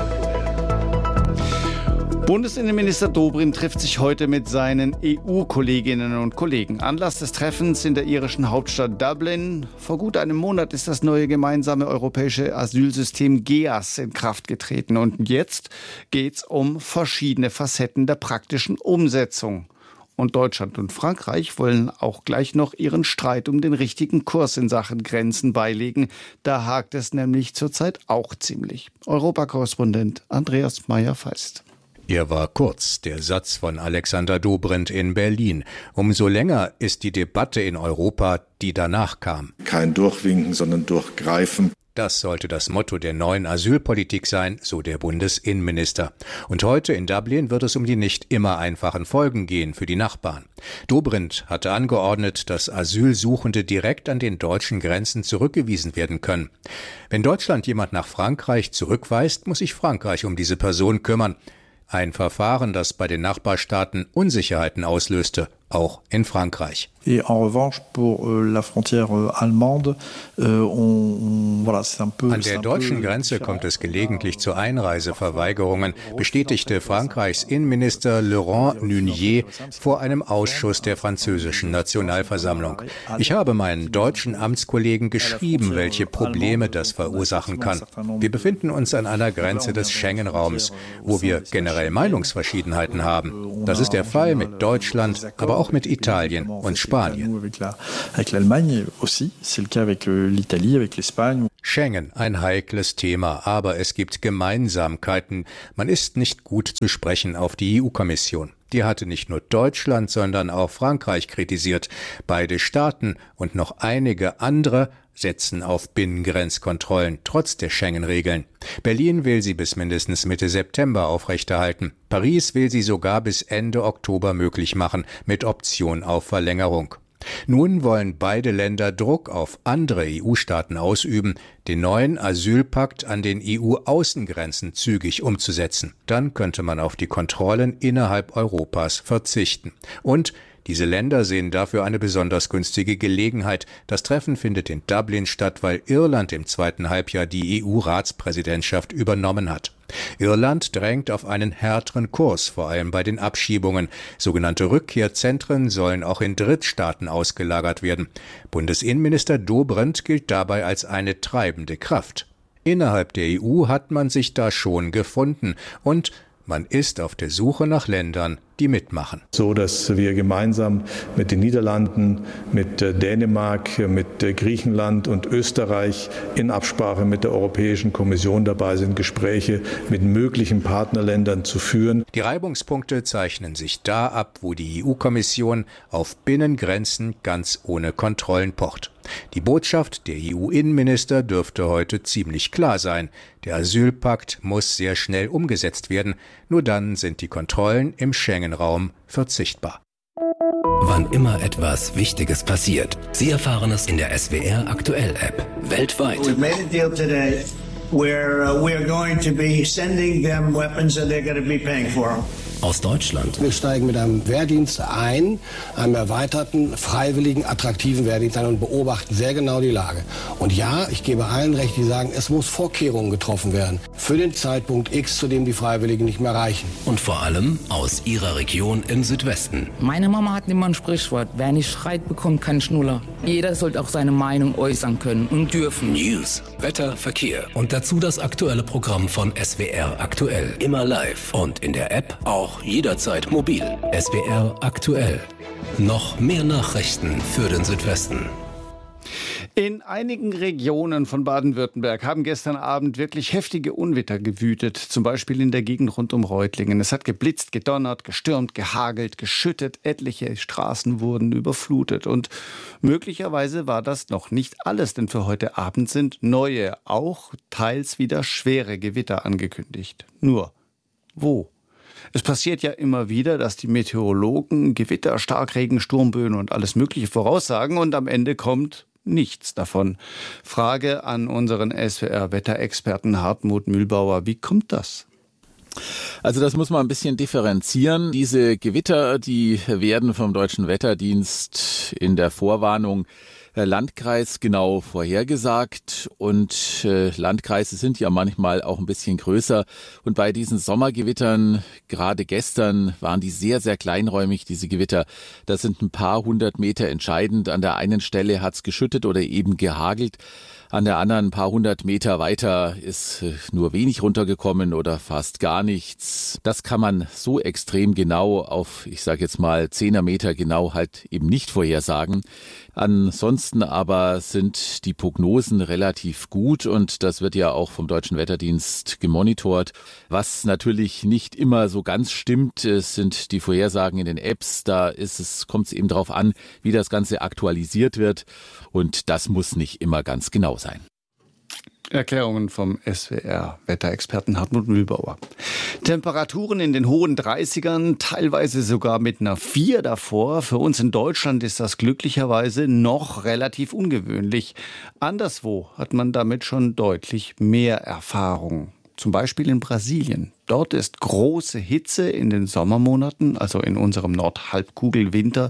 Bundesinnenminister Dobrindt trifft sich heute mit seinen EU-Kolleginnen und Kollegen. Anlass des Treffens in der irischen Hauptstadt Dublin. Vor gut einem Monat ist das neue gemeinsame europäische Asylsystem GEAS in Kraft getreten. Und jetzt geht's um verschiedene Facetten der praktischen Umsetzung. Und Deutschland und Frankreich wollen auch gleich noch ihren Streit um den richtigen Kurs in Sachen Grenzen beilegen. Da hakt es nämlich zurzeit auch ziemlich. Europakorrespondent Andreas Meyer-Feist. Er war kurz, der Satz von Alexander Dobrindt in Berlin. Umso länger ist die Debatte in Europa, die danach kam. Kein Durchwinken, sondern Durchgreifen. Das sollte das Motto der neuen Asylpolitik sein, so der Bundesinnenminister. Und heute in Dublin wird es um die nicht immer einfachen Folgen gehen für die Nachbarn. Dobrindt hatte angeordnet, dass Asylsuchende direkt an den deutschen Grenzen zurückgewiesen werden können. Wenn Deutschland jemand nach Frankreich zurückweist, muss sich Frankreich um diese Person kümmern. Ein Verfahren, das bei den Nachbarstaaten Unsicherheiten auslöste, auch in Frankreich. Et en revanche, pour la frontière allemande, c'est un peu... An der deutschen Grenze kommt es gelegentlich zu Einreiseverweigerungen, bestätigte Frankreichs Innenminister Laurent Nunez vor einem Ausschuss der französischen Nationalversammlung. Ich habe meinen deutschen Amtskollegen geschrieben, welche Probleme das verursachen kann. Wir befinden uns an einer Grenze des Schengen-Raums, wo wir generell Meinungsverschiedenheiten haben. Das ist der Fall mit Deutschland, aber auch mit Italien und Spanien. Schengen, ein heikles Thema, aber es gibt Gemeinsamkeiten. Man ist nicht gut zu sprechen auf die EU-Kommission. Die hatte nicht nur Deutschland, sondern auch Frankreich kritisiert. Beide Staaten und noch einige andere setzen auf Binnengrenzkontrollen, trotz der Schengen-Regeln. Berlin will sie bis mindestens Mitte September aufrechterhalten. Paris will sie sogar bis Ende Oktober möglich machen, mit Option auf Verlängerung. Nun wollen beide Länder Druck auf andere EU-Staaten ausüben, den neuen Asylpakt an den EU-Außengrenzen zügig umzusetzen. Dann könnte man auf die Kontrollen innerhalb Europas verzichten. Und diese Länder sehen dafür eine besonders günstige Gelegenheit. Das Treffen findet in Dublin statt, weil Irland im zweiten Halbjahr die EU-Ratspräsidentschaft übernommen hat. Irland drängt auf einen härteren Kurs, vor allem bei den Abschiebungen. Sogenannte Rückkehrzentren sollen auch in Drittstaaten ausgelagert werden. Bundesinnenminister Dobrindt gilt dabei als eine treibende Kraft. Innerhalb der EU hat man sich da schon gefunden und man ist auf der Suche nach Ländern, die mitmachen. So, dass wir gemeinsam mit den Niederlanden, mit Dänemark, mit Griechenland und Österreich in Absprache mit der Europäischen Kommission dabei sind, Gespräche mit möglichen Partnerländern zu führen. Die Reibungspunkte zeichnen sich da ab, wo die EU-Kommission auf Binnengrenzen ganz ohne Kontrollen pocht. Die Botschaft der EU-Innenminister dürfte heute ziemlich klar sein. Der Asylpakt muss sehr schnell umgesetzt werden. Nur dann sind die Kontrollen im Schengen-Raum verzichtbar. Wann immer etwas Wichtiges passiert, Sie erfahren es in der SWR Aktuell App. Weltweit. We've made a deal today where we are going to be sending them weapons and they're going to be paying for them. Aus Deutschland. Wir steigen mit einem Wehrdienst ein, einem erweiterten, freiwilligen, attraktiven Wehrdienst ein und beobachten sehr genau die Lage. Und ja, ich gebe allen recht, die sagen, es muss Vorkehrungen getroffen werden für den Zeitpunkt X, zu dem die Freiwilligen nicht mehr reichen. Und vor allem aus ihrer Region im Südwesten. Meine Mama hat immer ein Sprichwort, wer nicht schreit, bekommt keinen Schnuller. Jeder sollte auch seine Meinung äußern können und dürfen. News, Wetter, Verkehr und dazu das aktuelle Programm von SWR Aktuell. Immer live und in der App auch jederzeit mobil. SWR Aktuell. Noch mehr Nachrichten für den Südwesten. In einigen Regionen von Baden-Württemberg haben gestern Abend wirklich heftige Unwetter gewütet, zum Beispiel in der Gegend rund um Reutlingen. Es hat geblitzt, gedonnert, gestürmt, gehagelt, geschüttet, etliche Straßen wurden überflutet. Und möglicherweise war das noch nicht alles, denn für heute Abend sind neue, auch teils wieder schwere Gewitter angekündigt. Nur, wo? Es passiert ja immer wieder, dass die Meteorologen Gewitter, Starkregen, Sturmböen und alles Mögliche voraussagen und am Ende kommt nichts davon. Frage an unseren SWR-Wetterexperten Hartmut Mühlbauer. Wie kommt das? Also das muss man ein bisschen differenzieren. Diese Gewitter, die werden vom Deutschen Wetterdienst in der Vorwarnung landkreisgenau vorhergesagt und Landkreise sind ja manchmal auch ein bisschen größer und bei diesen Sommergewittern, gerade gestern, waren die sehr, sehr kleinräumig, diese Gewitter. Das sind ein paar hundert Meter entscheidend. An der einen Stelle hat's geschüttet oder eben gehagelt. An der anderen ein paar hundert Meter weiter ist nur wenig runtergekommen oder fast gar nichts. Das kann man so extrem genau auf, ich sage jetzt mal 10er Meter genau halt eben nicht vorhersagen. Ansonsten aber sind die Prognosen relativ gut und das wird ja auch vom Deutschen Wetterdienst gemonitort. Was natürlich nicht immer so ganz stimmt, sind die Vorhersagen in den Apps. Da kommt es eben darauf an, wie das Ganze aktualisiert wird und das muss nicht immer ganz genau sein. Erklärungen vom SWR-Wetterexperten Hartmut Mühlbauer. Temperaturen in den hohen 30ern, teilweise sogar mit einer 4 davor. Für uns in Deutschland ist das glücklicherweise noch relativ ungewöhnlich. Anderswo hat man damit schon deutlich mehr Erfahrung. Zum Beispiel in Brasilien. Dort ist große Hitze in den Sommermonaten, also in unserem Nordhalbkugelwinter,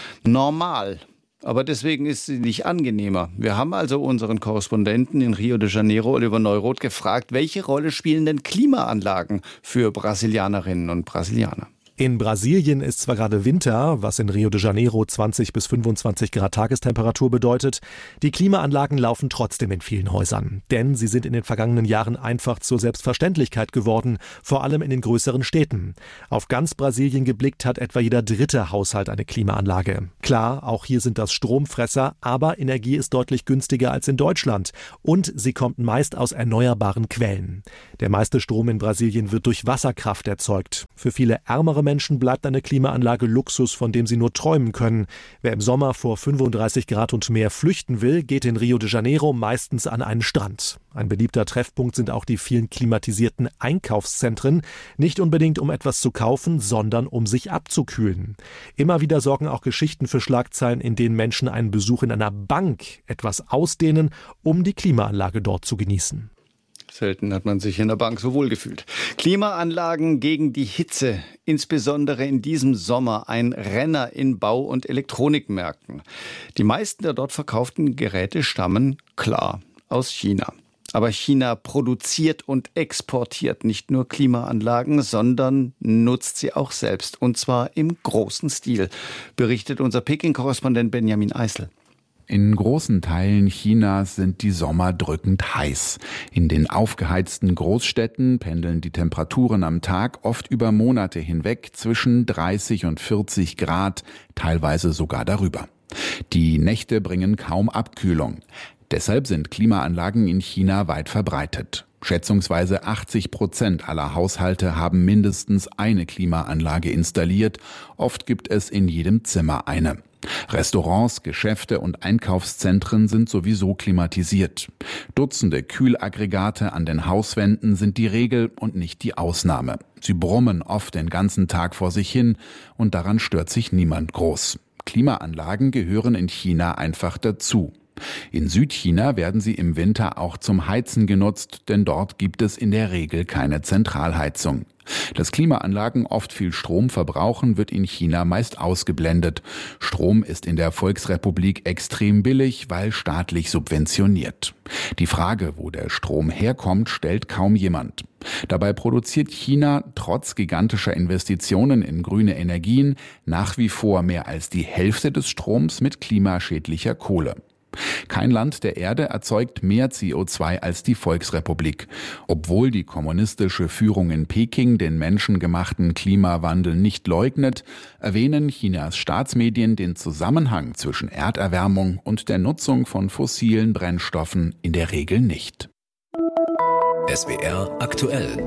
normal. Aber deswegen ist sie nicht angenehmer. Wir haben also unseren Korrespondenten in Rio de Janeiro, Oliver Neuroth, gefragt, welche Rolle spielen denn Klimaanlagen für Brasilianerinnen und Brasilianer? In Brasilien ist zwar gerade Winter, was in Rio de Janeiro 20 bis 25 Grad Tagestemperatur bedeutet. Die Klimaanlagen laufen trotzdem in vielen Häusern. Denn sie sind in den vergangenen Jahren einfach zur Selbstverständlichkeit geworden, vor allem in den größeren Städten. Auf ganz Brasilien geblickt hat etwa jeder dritte Haushalt eine Klimaanlage. Klar, auch hier sind das Stromfresser, aber Energie ist deutlich günstiger als in Deutschland. Und sie kommt meist aus erneuerbaren Quellen. Der meiste Strom in Brasilien wird durch Wasserkraft erzeugt. Für viele ärmere Menschen bleibt eine Klimaanlage Luxus, von dem sie nur träumen können. Wer im Sommer vor 35 Grad und mehr flüchten will, geht in Rio de Janeiro meistens an einen Strand. Ein beliebter Treffpunkt sind auch die vielen klimatisierten Einkaufszentren. Nicht unbedingt, um etwas zu kaufen, sondern um sich abzukühlen. Immer wieder sorgen auch Geschichten für Schlagzeilen, in denen Menschen einen Besuch in einer Bank etwas ausdehnen, um die Klimaanlage dort zu genießen. Selten hat man sich in der Bank so wohl gefühlt. Klimaanlagen gegen die Hitze, insbesondere in diesem Sommer ein Renner in Bau- und Elektronikmärkten. Die meisten der dort verkauften Geräte stammen, klar, aus China. Aber China produziert und exportiert nicht nur Klimaanlagen, sondern nutzt sie auch selbst. Und zwar im großen Stil, berichtet unser Peking-Korrespondent Benjamin Eisel. In großen Teilen Chinas sind die Sommer drückend heiß. In den aufgeheizten Großstädten pendeln die Temperaturen am Tag oft über Monate hinweg zwischen 30 und 40 Grad, teilweise sogar darüber. Die Nächte bringen kaum Abkühlung. Deshalb sind Klimaanlagen in China weit verbreitet. Schätzungsweise 80% aller Haushalte haben mindestens eine Klimaanlage installiert. Oft gibt es in jedem Zimmer eine. Restaurants, Geschäfte und Einkaufszentren sind sowieso klimatisiert. Dutzende Kühlaggregate an den Hauswänden sind die Regel und nicht die Ausnahme. Sie brummen oft den ganzen Tag vor sich hin und daran stört sich niemand groß. Klimaanlagen gehören in China einfach dazu. In Südchina werden sie im Winter auch zum Heizen genutzt, denn dort gibt es in der Regel keine Zentralheizung. Dass Klimaanlagen oft viel Strom verbrauchen, wird in China meist ausgeblendet. Strom ist in der Volksrepublik extrem billig, weil staatlich subventioniert. Die Frage, wo der Strom herkommt, stellt kaum jemand. Dabei produziert China trotz gigantischer Investitionen in grüne Energien nach wie vor mehr als die Hälfte des Stroms mit klimaschädlicher Kohle. Kein Land der Erde erzeugt mehr CO2 als die Volksrepublik. Obwohl die kommunistische Führung in Peking den menschengemachten Klimawandel nicht leugnet, erwähnen Chinas Staatsmedien den Zusammenhang zwischen Erderwärmung und der Nutzung von fossilen Brennstoffen in der Regel nicht. SWR aktuell.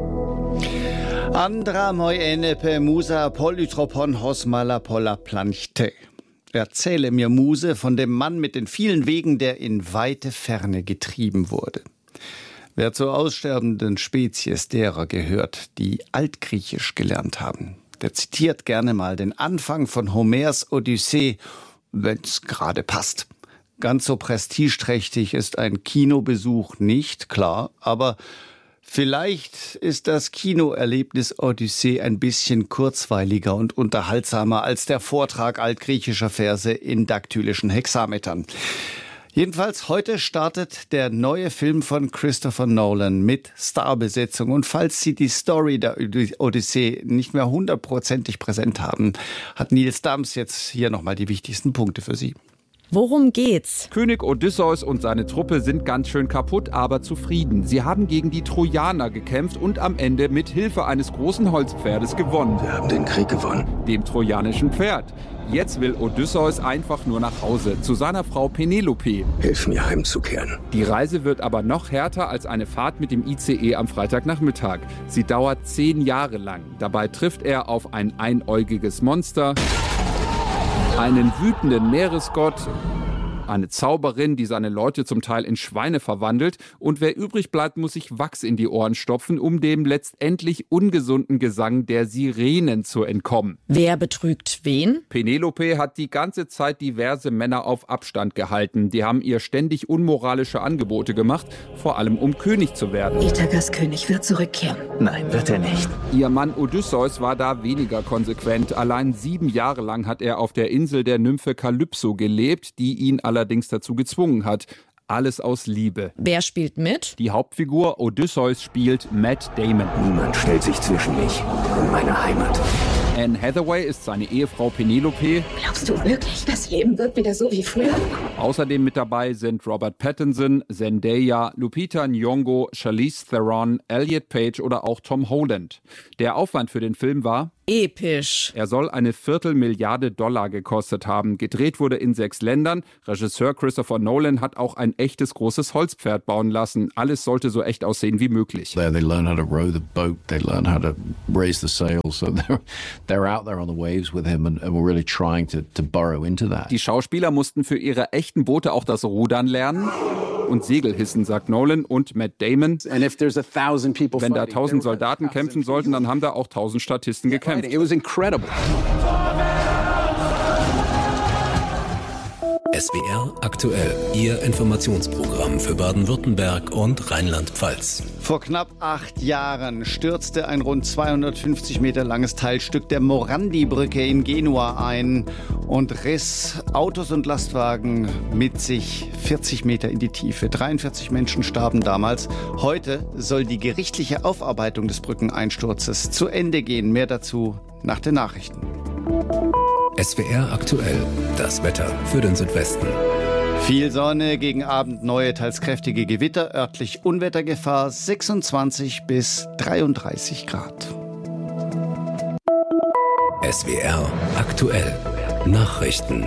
Andra moi enepe musa polytropon hosmala pola planchte. Erzähle mir, Muse, von dem Mann mit den vielen Wegen, der in weite Ferne getrieben wurde. Wer zur aussterbenden Spezies derer gehört, die Altgriechisch gelernt haben, der zitiert gerne mal den Anfang von Homers Odyssee, wenn's gerade passt. Ganz so prestigeträchtig ist ein Kinobesuch nicht, klar, aber vielleicht ist das Kinoerlebnis Odyssee ein bisschen kurzweiliger und unterhaltsamer als der Vortrag altgriechischer Verse in daktylischen Hexametern. Jedenfalls heute startet der neue Film von Christopher Nolan mit Starbesetzung. Und falls Sie die Story der Odyssee nicht mehr 100%ig präsent haben, hat Nils Dams jetzt hier nochmal die wichtigsten Punkte für Sie. Worum geht's? König Odysseus und seine Truppe sind ganz schön kaputt, aber zufrieden. Sie haben gegen die Trojaner gekämpft und am Ende mit Hilfe eines großen Holzpferdes gewonnen. Wir haben den Krieg gewonnen. Dem trojanischen Pferd. Jetzt will Odysseus einfach nur nach Hause, zu seiner Frau Penelope. Hilf mir heimzukehren. Die Reise wird aber noch härter als eine Fahrt mit dem ICE am Freitagnachmittag. Sie dauert 10 Jahre lang. Dabei trifft er auf ein einäugiges Monster, einen wütenden Meeresgott, Eine Zauberin, die seine Leute zum Teil in Schweine verwandelt. Und wer übrig bleibt, muss sich Wachs in die Ohren stopfen, um dem letztendlich ungesunden Gesang der Sirenen zu entkommen. Wer betrügt wen? Penelope hat die ganze Zeit diverse Männer auf Abstand gehalten. Die haben ihr ständig unmoralische Angebote gemacht, vor allem um König zu werden. Ithakas König wird zurückkehren. Nein, wird er nicht. Ihr Mann Odysseus war da weniger konsequent. Allein 7 Jahre lang hat er auf der Insel der Nymphe Kalypso gelebt, die ihn allerdings dazu gezwungen hat. Alles aus Liebe. Wer spielt mit? Die Hauptfigur Odysseus spielt Matt Damon. Niemand stellt sich zwischen mich und meine Heimat. Anne Hathaway ist seine Ehefrau Penelope. Glaubst du wirklich, das Leben wird wieder so wie früher? Außerdem mit dabei sind Robert Pattinson, Zendaya, Lupita Nyong'o, Charlize Theron, Elliot Page oder auch Tom Holland. Der Aufwand für den Film war episch. Er soll eine $250 gekostet haben. Gedreht wurde in 6 Ländern. Regisseur Christopher Nolan hat auch ein echtes großes Holzpferd bauen lassen. Alles sollte so echt aussehen wie möglich. They learn how to row the boat. They learn how to raise the sails. So they're out there on the waves with him and we're really trying to burrow into that. Die Schauspieler mussten für ihre echten Boote auch das Rudern lernen und Segel hissen, sagt Nolan und Matt Damon. Wenn da 1000 Soldaten kämpfen sollten, dann haben da auch 1000 Statisten gekämpft. It was incredible. SWR aktuell, Ihr Informationsprogramm für Baden-Württemberg und Rheinland-Pfalz. Vor knapp 8 Jahren stürzte ein rund 250 Meter langes Teilstück der Morandi-Brücke in Genua ein und riss Autos und Lastwagen mit sich 40 Meter in die Tiefe. 43 Menschen starben damals. Heute soll die gerichtliche Aufarbeitung des Brückeneinsturzes zu Ende gehen. Mehr dazu nach den Nachrichten. SWR aktuell, das Wetter für den Südwesten. Viel Sonne, gegen Abend neue, teils kräftige Gewitter, örtlich Unwettergefahr 26 bis 33 Grad. SWR aktuell, Nachrichten.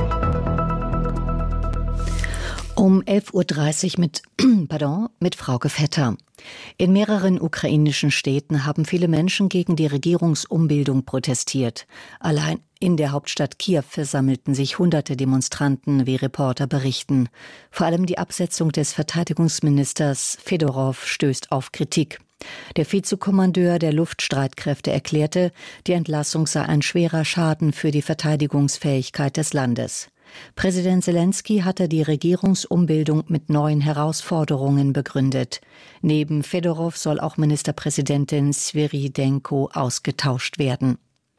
Um 11.30 Uhr mit Frauke Vetter. In mehreren ukrainischen Städten haben viele Menschen gegen die Regierungsumbildung protestiert. Allein in der Hauptstadt Kiew versammelten sich hunderte Demonstranten, wie Reporter berichten. Vor allem die Absetzung des Verteidigungsministers Fedorow stößt auf Kritik. Der Vizekommandeur der Luftstreitkräfte erklärte, die Entlassung sei ein schwerer Schaden für die Verteidigungsfähigkeit des Landes. Präsident Selensky hatte die Regierungsumbildung mit neuen Herausforderungen begründet. Neben Fedorow soll auch Ministerpräsidentin Sviridenko ausgetauscht werden.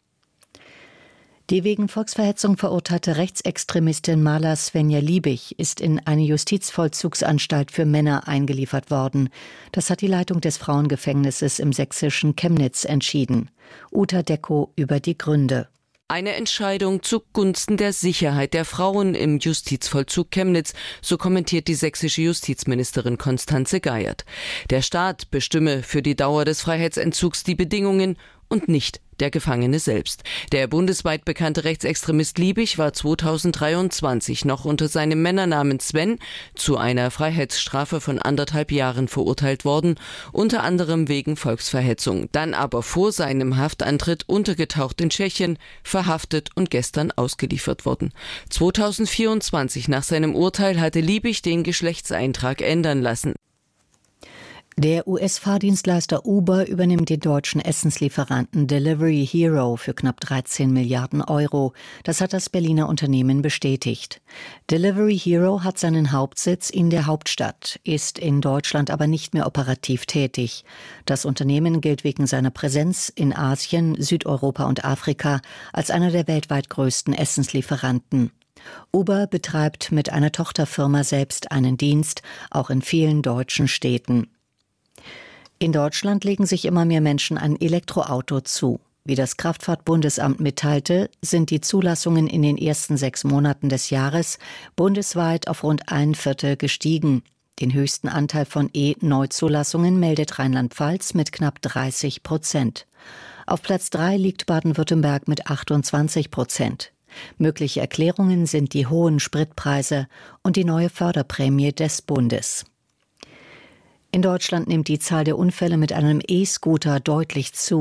Die wegen Volksverhetzung verurteilte Rechtsextremistin Mala Svenja Liebig ist in eine Justizvollzugsanstalt für Männer eingeliefert worden. Das hat die Leitung des Frauengefängnisses im sächsischen Chemnitz entschieden. Uta Decko über die Gründe. Eine Entscheidung zugunsten der Sicherheit der Frauen im Justizvollzug Chemnitz, so kommentiert die sächsische Justizministerin Constanze Geiert. Der Staat bestimme für die Dauer des Freiheitsentzugs die Bedingungen und nicht der Gefangene selbst. Der bundesweit bekannte Rechtsextremist Liebig war 2023 noch unter seinem Männernamen Sven zu einer Freiheitsstrafe von 1,5 Jahren verurteilt worden, unter anderem wegen Volksverhetzung, dann aber vor seinem Haftantritt untergetaucht in Tschechien, verhaftet und gestern ausgeliefert worden. 2024 nach seinem Urteil hatte Liebig den Geschlechtseintrag ändern lassen. Der US-Fahrdienstleister Uber übernimmt den deutschen Essenslieferanten Delivery Hero für knapp 13 Milliarden Euro. Das hat das Berliner Unternehmen bestätigt. Delivery Hero hat seinen Hauptsitz in der Hauptstadt, ist in Deutschland aber nicht mehr operativ tätig. Das Unternehmen gilt wegen seiner Präsenz in Asien, Südeuropa und Afrika als einer der weltweit größten Essenslieferanten. Uber betreibt mit einer Tochterfirma selbst einen Dienst, auch in vielen deutschen Städten. In Deutschland legen sich immer mehr Menschen ein Elektroauto zu. Wie das Kraftfahrtbundesamt mitteilte, sind die Zulassungen in den ersten 6 Monaten des Jahres bundesweit auf rund 1/4 gestiegen. Den höchsten Anteil von E-Neuzulassungen meldet Rheinland-Pfalz mit knapp 30%. Auf Platz 3 liegt Baden-Württemberg mit 28%. Mögliche Erklärungen sind die hohen Spritpreise und die neue Förderprämie des Bundes. In Deutschland nimmt die Zahl der Unfälle mit einem E-Scooter deutlich zu.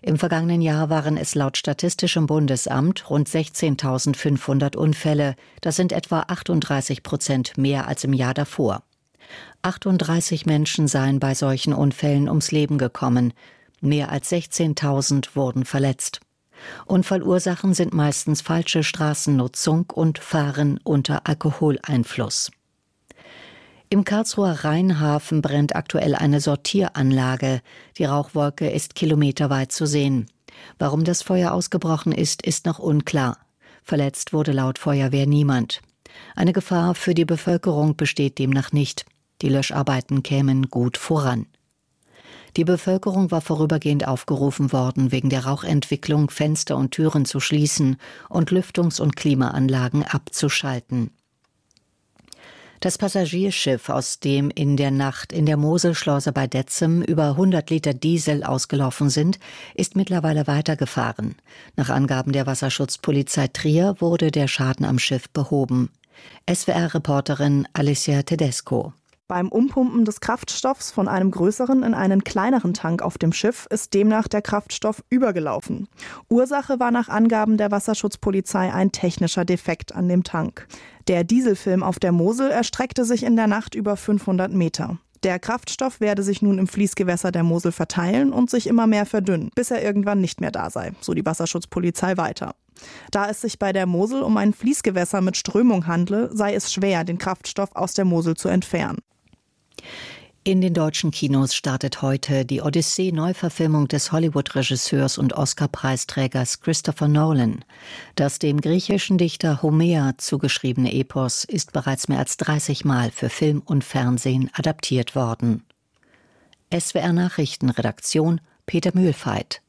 Im vergangenen Jahr waren es laut Statistischem Bundesamt rund 16.500 Unfälle. Das sind etwa 38% mehr als im Jahr davor. 38 Menschen seien bei solchen Unfällen ums Leben gekommen. Mehr als 16.000 wurden verletzt. Unfallursachen sind meistens falsche Straßennutzung und Fahren unter Alkoholeinfluss. Im Karlsruher Rheinhafen brennt aktuell eine Sortieranlage. Die Rauchwolke ist kilometerweit zu sehen. Warum das Feuer ausgebrochen ist, ist noch unklar. Verletzt wurde laut Feuerwehr niemand. Eine Gefahr für die Bevölkerung besteht demnach nicht. Die Löscharbeiten kämen gut voran. Die Bevölkerung war vorübergehend aufgerufen worden, wegen der Rauchentwicklung Fenster und Türen zu schließen und Lüftungs- und Klimaanlagen abzuschalten. Das Passagierschiff, aus dem in der Nacht in der Moselschleuse bei Detzem über 100 Liter Diesel ausgelaufen sind, ist mittlerweile weitergefahren. Nach Angaben der Wasserschutzpolizei Trier wurde der Schaden am Schiff behoben. SWR-Reporterin Alicia Tedesco. Beim Umpumpen des Kraftstoffs von einem größeren in einen kleineren Tank auf dem Schiff ist demnach der Kraftstoff übergelaufen. Ursache war nach Angaben der Wasserschutzpolizei ein technischer Defekt an dem Tank. Der Dieselfilm auf der Mosel erstreckte sich in der Nacht über 500 Meter. Der Kraftstoff werde sich nun im Fließgewässer der Mosel verteilen und sich immer mehr verdünnen, bis er irgendwann nicht mehr da sei, so die Wasserschutzpolizei weiter. Da es sich bei der Mosel um ein Fließgewässer mit Strömung handle, sei es schwer, den Kraftstoff aus der Mosel zu entfernen. In den deutschen Kinos startet heute die Odyssee-Neuverfilmung des Hollywood-Regisseurs und Oscar-Preisträgers Christopher Nolan. Das dem griechischen Dichter Homer zugeschriebene Epos ist bereits mehr als 30 Mal für Film und Fernsehen adaptiert worden. SWR-Nachrichtenredaktion Peter Mühlfeit.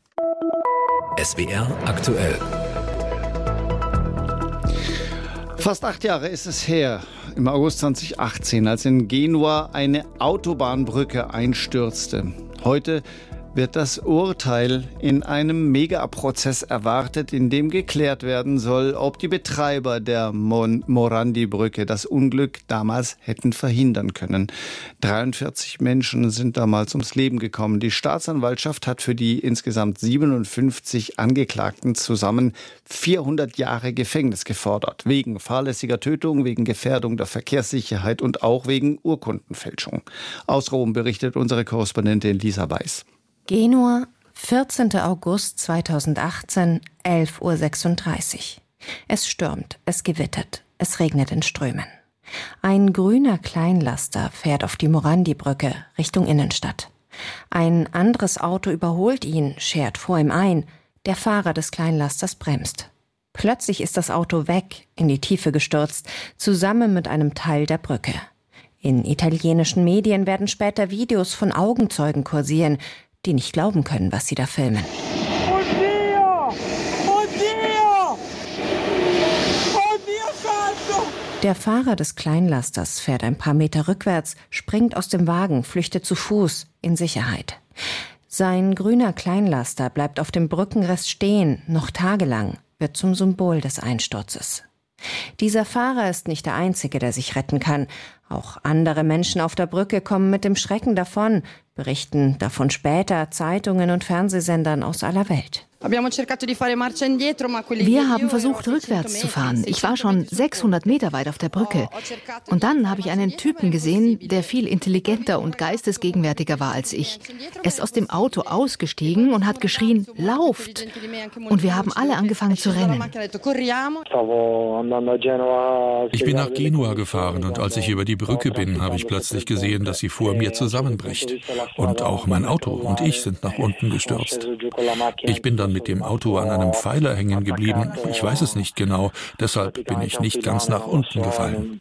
SWR aktuell. Fast 8 Jahre ist es her, im August 2018, als in Genua eine Autobahnbrücke einstürzte. Heute wird das Urteil in einem Megaprozess erwartet, in dem geklärt werden soll, ob die Betreiber der Morandi-Brücke das Unglück damals hätten verhindern können. 43 Menschen sind damals ums Leben gekommen. Die Staatsanwaltschaft hat für die insgesamt 57 Angeklagten zusammen 400 Jahre Gefängnis gefordert. Wegen fahrlässiger Tötung, wegen Gefährdung der Verkehrssicherheit und auch wegen Urkundenfälschung. Aus Rom berichtet unsere Korrespondentin Lisa Weiß. Genua, 14. August 2018, 11:36 Uhr. Es stürmt, es gewittert, es regnet in Strömen. Ein grüner Kleinlaster fährt auf die Morandi-Brücke Richtung Innenstadt. Ein anderes Auto überholt ihn, schert vor ihm ein. Der Fahrer des Kleinlasters bremst. Plötzlich ist das Auto weg, in die Tiefe gestürzt, zusammen mit einem Teil der Brücke. In italienischen Medien werden später Videos von Augenzeugen kursieren, die nicht glauben können, was sie da filmen. Oddio! Oddio! Oddio santo! Der Fahrer des Kleinlasters fährt ein paar Meter rückwärts, springt aus dem Wagen, flüchtet zu Fuß in Sicherheit. Sein grüner Kleinlaster bleibt auf dem Brückenrest stehen, noch tagelang, wird zum Symbol des Einsturzes. Dieser Fahrer ist nicht der Einzige, der sich retten kann. Auch andere Menschen auf der Brücke kommen mit dem Schrecken davon, berichten davon später Zeitungen und Fernsehsendern aus aller Welt. Wir haben versucht, rückwärts zu fahren. Ich war schon 600 Meter weit auf der Brücke. Und dann habe ich einen Typen gesehen, der viel intelligenter und geistesgegenwärtiger war als ich. Er ist aus dem Auto ausgestiegen und hat geschrien, lauft! Und wir haben alle angefangen zu rennen. Ich bin nach Genua gefahren und als ich über die Brücke bin, habe ich plötzlich gesehen, dass sie vor mir zusammenbricht. Und auch mein Auto und ich sind nach unten gestürzt. Ich bin dann mit dem Auto an einem Pfeiler hängen geblieben. Ich weiß es nicht genau, deshalb bin ich nicht ganz nach unten gefallen.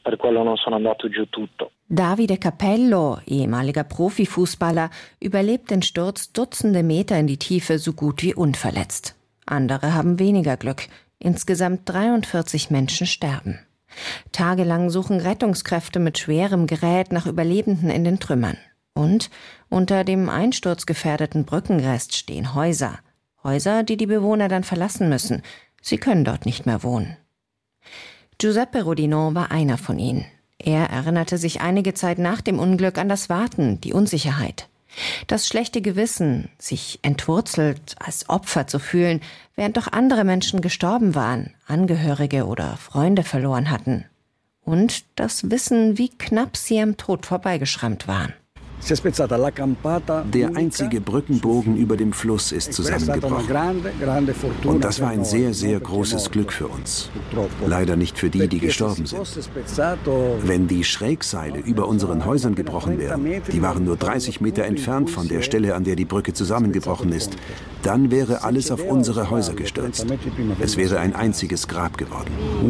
Davide Capello, ehemaliger Profifußballer, überlebt den Sturz Dutzende Meter in die Tiefe so gut wie unverletzt. Andere haben weniger Glück. Insgesamt 43 Menschen sterben. Tagelang suchen Rettungskräfte mit schwerem Gerät nach Überlebenden in den Trümmern. Und unter dem einsturzgefährdeten Brückenrest stehen Häuser. Häuser, die die Bewohner dann verlassen müssen. Sie können dort nicht mehr wohnen. Giuseppe Rodino war einer von ihnen. Er erinnerte sich einige Zeit nach dem Unglück an das Warten, die Unsicherheit. Das schlechte Gewissen, sich entwurzelt als Opfer zu fühlen, während doch andere Menschen gestorben waren, Angehörige oder Freunde verloren hatten. Und das Wissen, wie knapp sie am Tod vorbeigeschrammt waren. Der einzige Brückenbogen über dem Fluss ist zusammengebrochen. Und das war ein sehr, sehr großes Glück für uns. Leider nicht für die, die gestorben sind. Wenn die Schrägseile über unseren Häusern gebrochen wären, die waren nur 30 Meter entfernt von der Stelle, an der die Brücke zusammengebrochen ist, dann wäre alles auf unsere Häuser gestürzt. Es wäre ein einziges Grab geworden.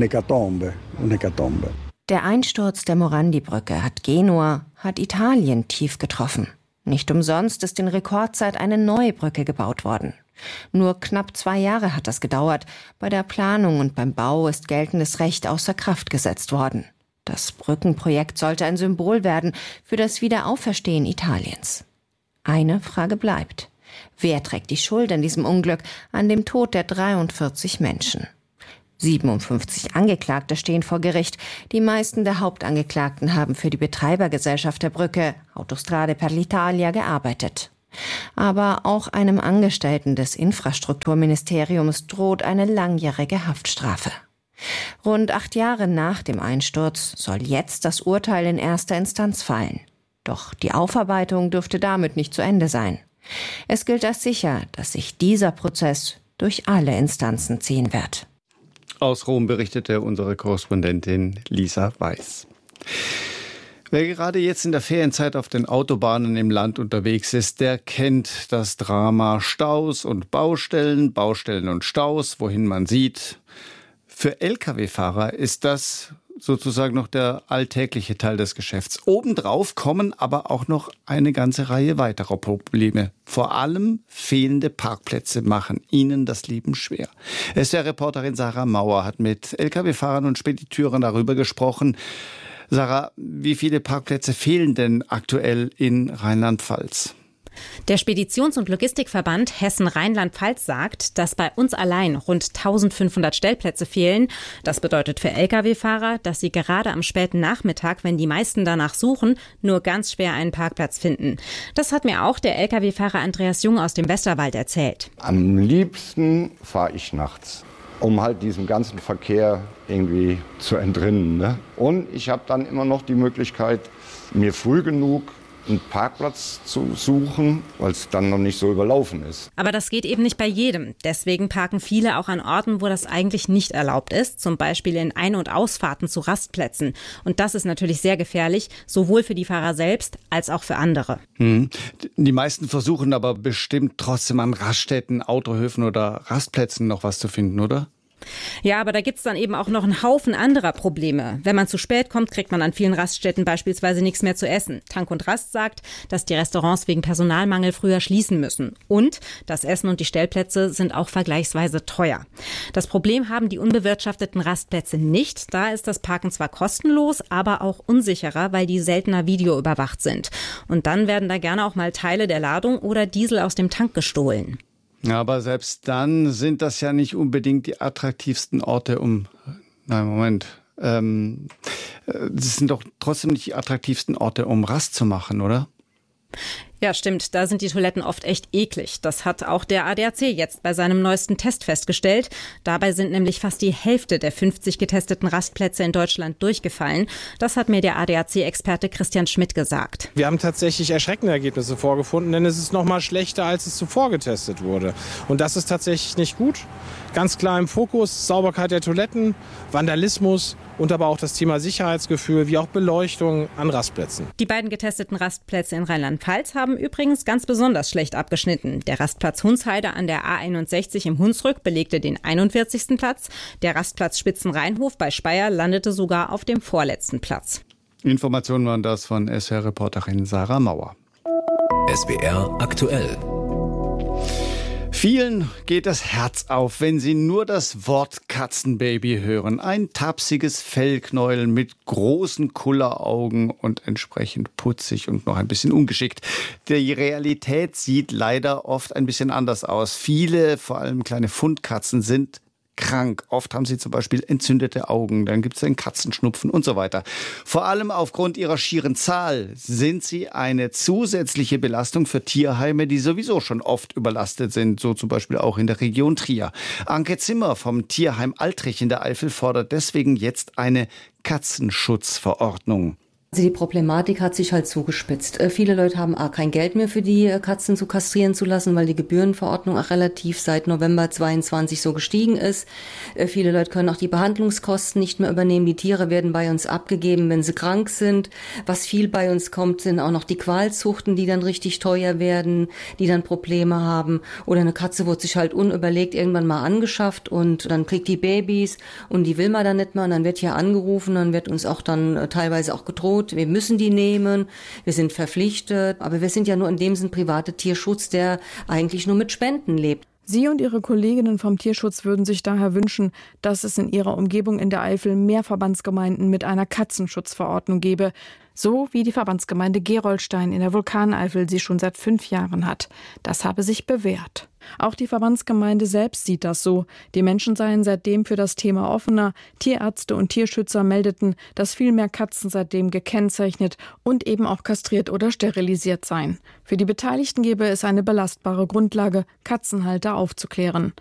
Der Einsturz der Morandi-Brücke hat Genua, hat Italien tief getroffen. Nicht umsonst ist in Rekordzeit eine neue Brücke gebaut worden. Nur knapp 2 Jahre hat das gedauert. Bei der Planung und beim Bau ist geltendes Recht außer Kraft gesetzt worden. Das Brückenprojekt sollte ein Symbol werden für das Wiederauferstehen Italiens. Eine Frage bleibt. Wer trägt die Schuld an diesem Unglück, an dem Tod der 43 Menschen? 57 Angeklagte stehen vor Gericht. Die meisten der Hauptangeklagten haben für die Betreibergesellschaft der Brücke, Autostrade per l'Italia, gearbeitet. Aber auch einem Angestellten des Infrastrukturministeriums droht eine langjährige Haftstrafe. Rund 8 Jahre nach dem Einsturz soll jetzt das Urteil in erster Instanz fallen. Doch die Aufarbeitung dürfte damit nicht zu Ende sein. Es gilt als sicher, dass sich dieser Prozess durch alle Instanzen ziehen wird. Aus Rom berichtete unsere Korrespondentin Lisa Weiß. Wer gerade jetzt in der Ferienzeit auf den Autobahnen im Land unterwegs ist, der kennt das Drama Staus und Baustellen, Baustellen und Staus, wohin man sieht. Für Lkw-Fahrer ist das sozusagen noch der alltägliche Teil des Geschäfts. Obendrauf kommen aber auch noch eine ganze Reihe weiterer Probleme. Vor allem fehlende Parkplätze machen ihnen das Leben schwer. SWR-Reporterin Sarah Mauer hat mit Lkw-Fahrern und Spediteuren darüber gesprochen. Sarah, wie viele Parkplätze fehlen denn aktuell in Rheinland-Pfalz? Der Speditions- und Logistikverband Hessen-Rheinland-Pfalz sagt, dass bei uns allein rund 1500 Stellplätze fehlen. Das bedeutet für Lkw-Fahrer, dass sie gerade am späten Nachmittag, wenn die meisten danach suchen, nur ganz schwer einen Parkplatz finden. Das hat mir auch der Lkw-Fahrer Andreas Jung aus dem Westerwald erzählt. Am liebsten fahre ich nachts, um halt diesem ganzen Verkehr irgendwie zu entrinnen, ne? Und ich habe dann immer noch die Möglichkeit, mir früh genug einen Parkplatz zu suchen, weil es dann noch nicht so überlaufen ist. Aber das geht eben nicht bei jedem. Deswegen parken viele auch an Orten, wo das eigentlich nicht erlaubt ist, zum Beispiel in Ein- und Ausfahrten zu Rastplätzen. Und das ist natürlich sehr gefährlich, sowohl für die Fahrer selbst als auch für andere. Die meisten versuchen aber bestimmt trotzdem an Raststätten, Autohöfen oder Rastplätzen noch was zu finden, oder? Ja, aber da gibt's dann eben auch noch einen Haufen anderer Probleme. Wenn man zu spät kommt, kriegt man an vielen Raststätten beispielsweise nichts mehr zu essen. Tank und Rast sagt, dass die Restaurants wegen Personalmangel früher schließen müssen. Und das Essen und die Stellplätze sind auch vergleichsweise teuer. Das Problem haben die unbewirtschafteten Rastplätze nicht. Da ist das Parken zwar kostenlos, aber auch unsicherer, weil die seltener videoüberwacht sind. Und dann werden da gerne auch mal Teile der Ladung oder Diesel aus dem Tank gestohlen. Aber selbst dann sind das ja nicht unbedingt die attraktivsten Orte, das sind doch trotzdem nicht die attraktivsten Orte, um Rast zu machen, oder? Ja, stimmt. Da sind die Toiletten oft echt eklig. Das hat auch der ADAC jetzt bei seinem neuesten Test festgestellt. Dabei sind nämlich fast die Hälfte der 50 getesteten Rastplätze in Deutschland durchgefallen. Das hat mir der ADAC-Experte Christian Schmidt gesagt. Wir haben tatsächlich erschreckende Ergebnisse vorgefunden, denn es ist noch mal schlechter, als es zuvor getestet wurde. Und das ist tatsächlich nicht gut. Ganz klar im Fokus Sauberkeit der Toiletten, Vandalismus und aber auch das Thema Sicherheitsgefühl, wie auch Beleuchtung an Rastplätzen. Die beiden getesteten Rastplätze in Rheinland-Pfalz haben übrigens ganz besonders schlecht abgeschnitten. Der Rastplatz Hunsheide an der A61 im Hunsrück belegte den 41. Platz. Der Rastplatz Spitzenrheinhof bei Speyer landete sogar auf dem vorletzten Platz. Informationen waren das von SWR-Reporterin Sarah Mauer. SWR aktuell. Vielen geht das Herz auf, wenn sie nur das Wort Katzenbaby hören. Ein tapsiges Fellknäuel mit großen Kulleraugen und entsprechend putzig und noch ein bisschen ungeschickt. Die Realität sieht leider oft ein bisschen anders aus. Viele, vor allem kleine Fundkatzen, sind krank. Oft haben sie zum Beispiel entzündete Augen, dann gibt es den Katzenschnupfen und so weiter. Vor allem aufgrund ihrer schieren Zahl sind sie eine zusätzliche Belastung für Tierheime, die sowieso schon oft überlastet sind, so zum Beispiel auch in der Region Trier. Anke Zimmer vom Tierheim Altrich in der Eifel fordert deswegen jetzt eine Katzenschutzverordnung. Also die Problematik hat sich halt zugespitzt. Viele Leute haben kein Geld mehr für die Katzen zu kastrieren zu lassen, weil die Gebührenverordnung auch relativ seit November 22 so gestiegen ist. Viele Leute können auch die Behandlungskosten nicht mehr übernehmen. Die Tiere werden bei uns abgegeben, wenn sie krank sind. Was viel bei uns kommt, sind auch noch die Qualzuchten, die dann richtig teuer werden, die dann Probleme haben. Oder eine Katze wird sich halt unüberlegt irgendwann mal angeschafft und dann kriegt die Babys und die will man dann nicht mehr. Und dann wird hier angerufen, dann wird uns auch dann teilweise auch gedroht, wir müssen die nehmen, wir sind verpflichtet, aber wir sind ja nur in dem Sinn private Tierschutz, der eigentlich nur mit Spenden lebt. Sie und Ihre Kolleginnen vom Tierschutz würden sich daher wünschen, dass es in Ihrer Umgebung in der Eifel mehr Verbandsgemeinden mit einer Katzenschutzverordnung gäbe, so wie die Verbandsgemeinde Gerolstein in der Vulkaneifel sie schon seit 5 Jahren hat. Das habe sich bewährt. Auch die Verbandsgemeinde selbst sieht das so. Die Menschen seien seitdem für das Thema offener. Tierärzte und Tierschützer meldeten, dass viel mehr Katzen seitdem gekennzeichnet und eben auch kastriert oder sterilisiert seien. Für die Beteiligten gäbe es eine belastbare Grundlage, Katzenhalter aufzuklären.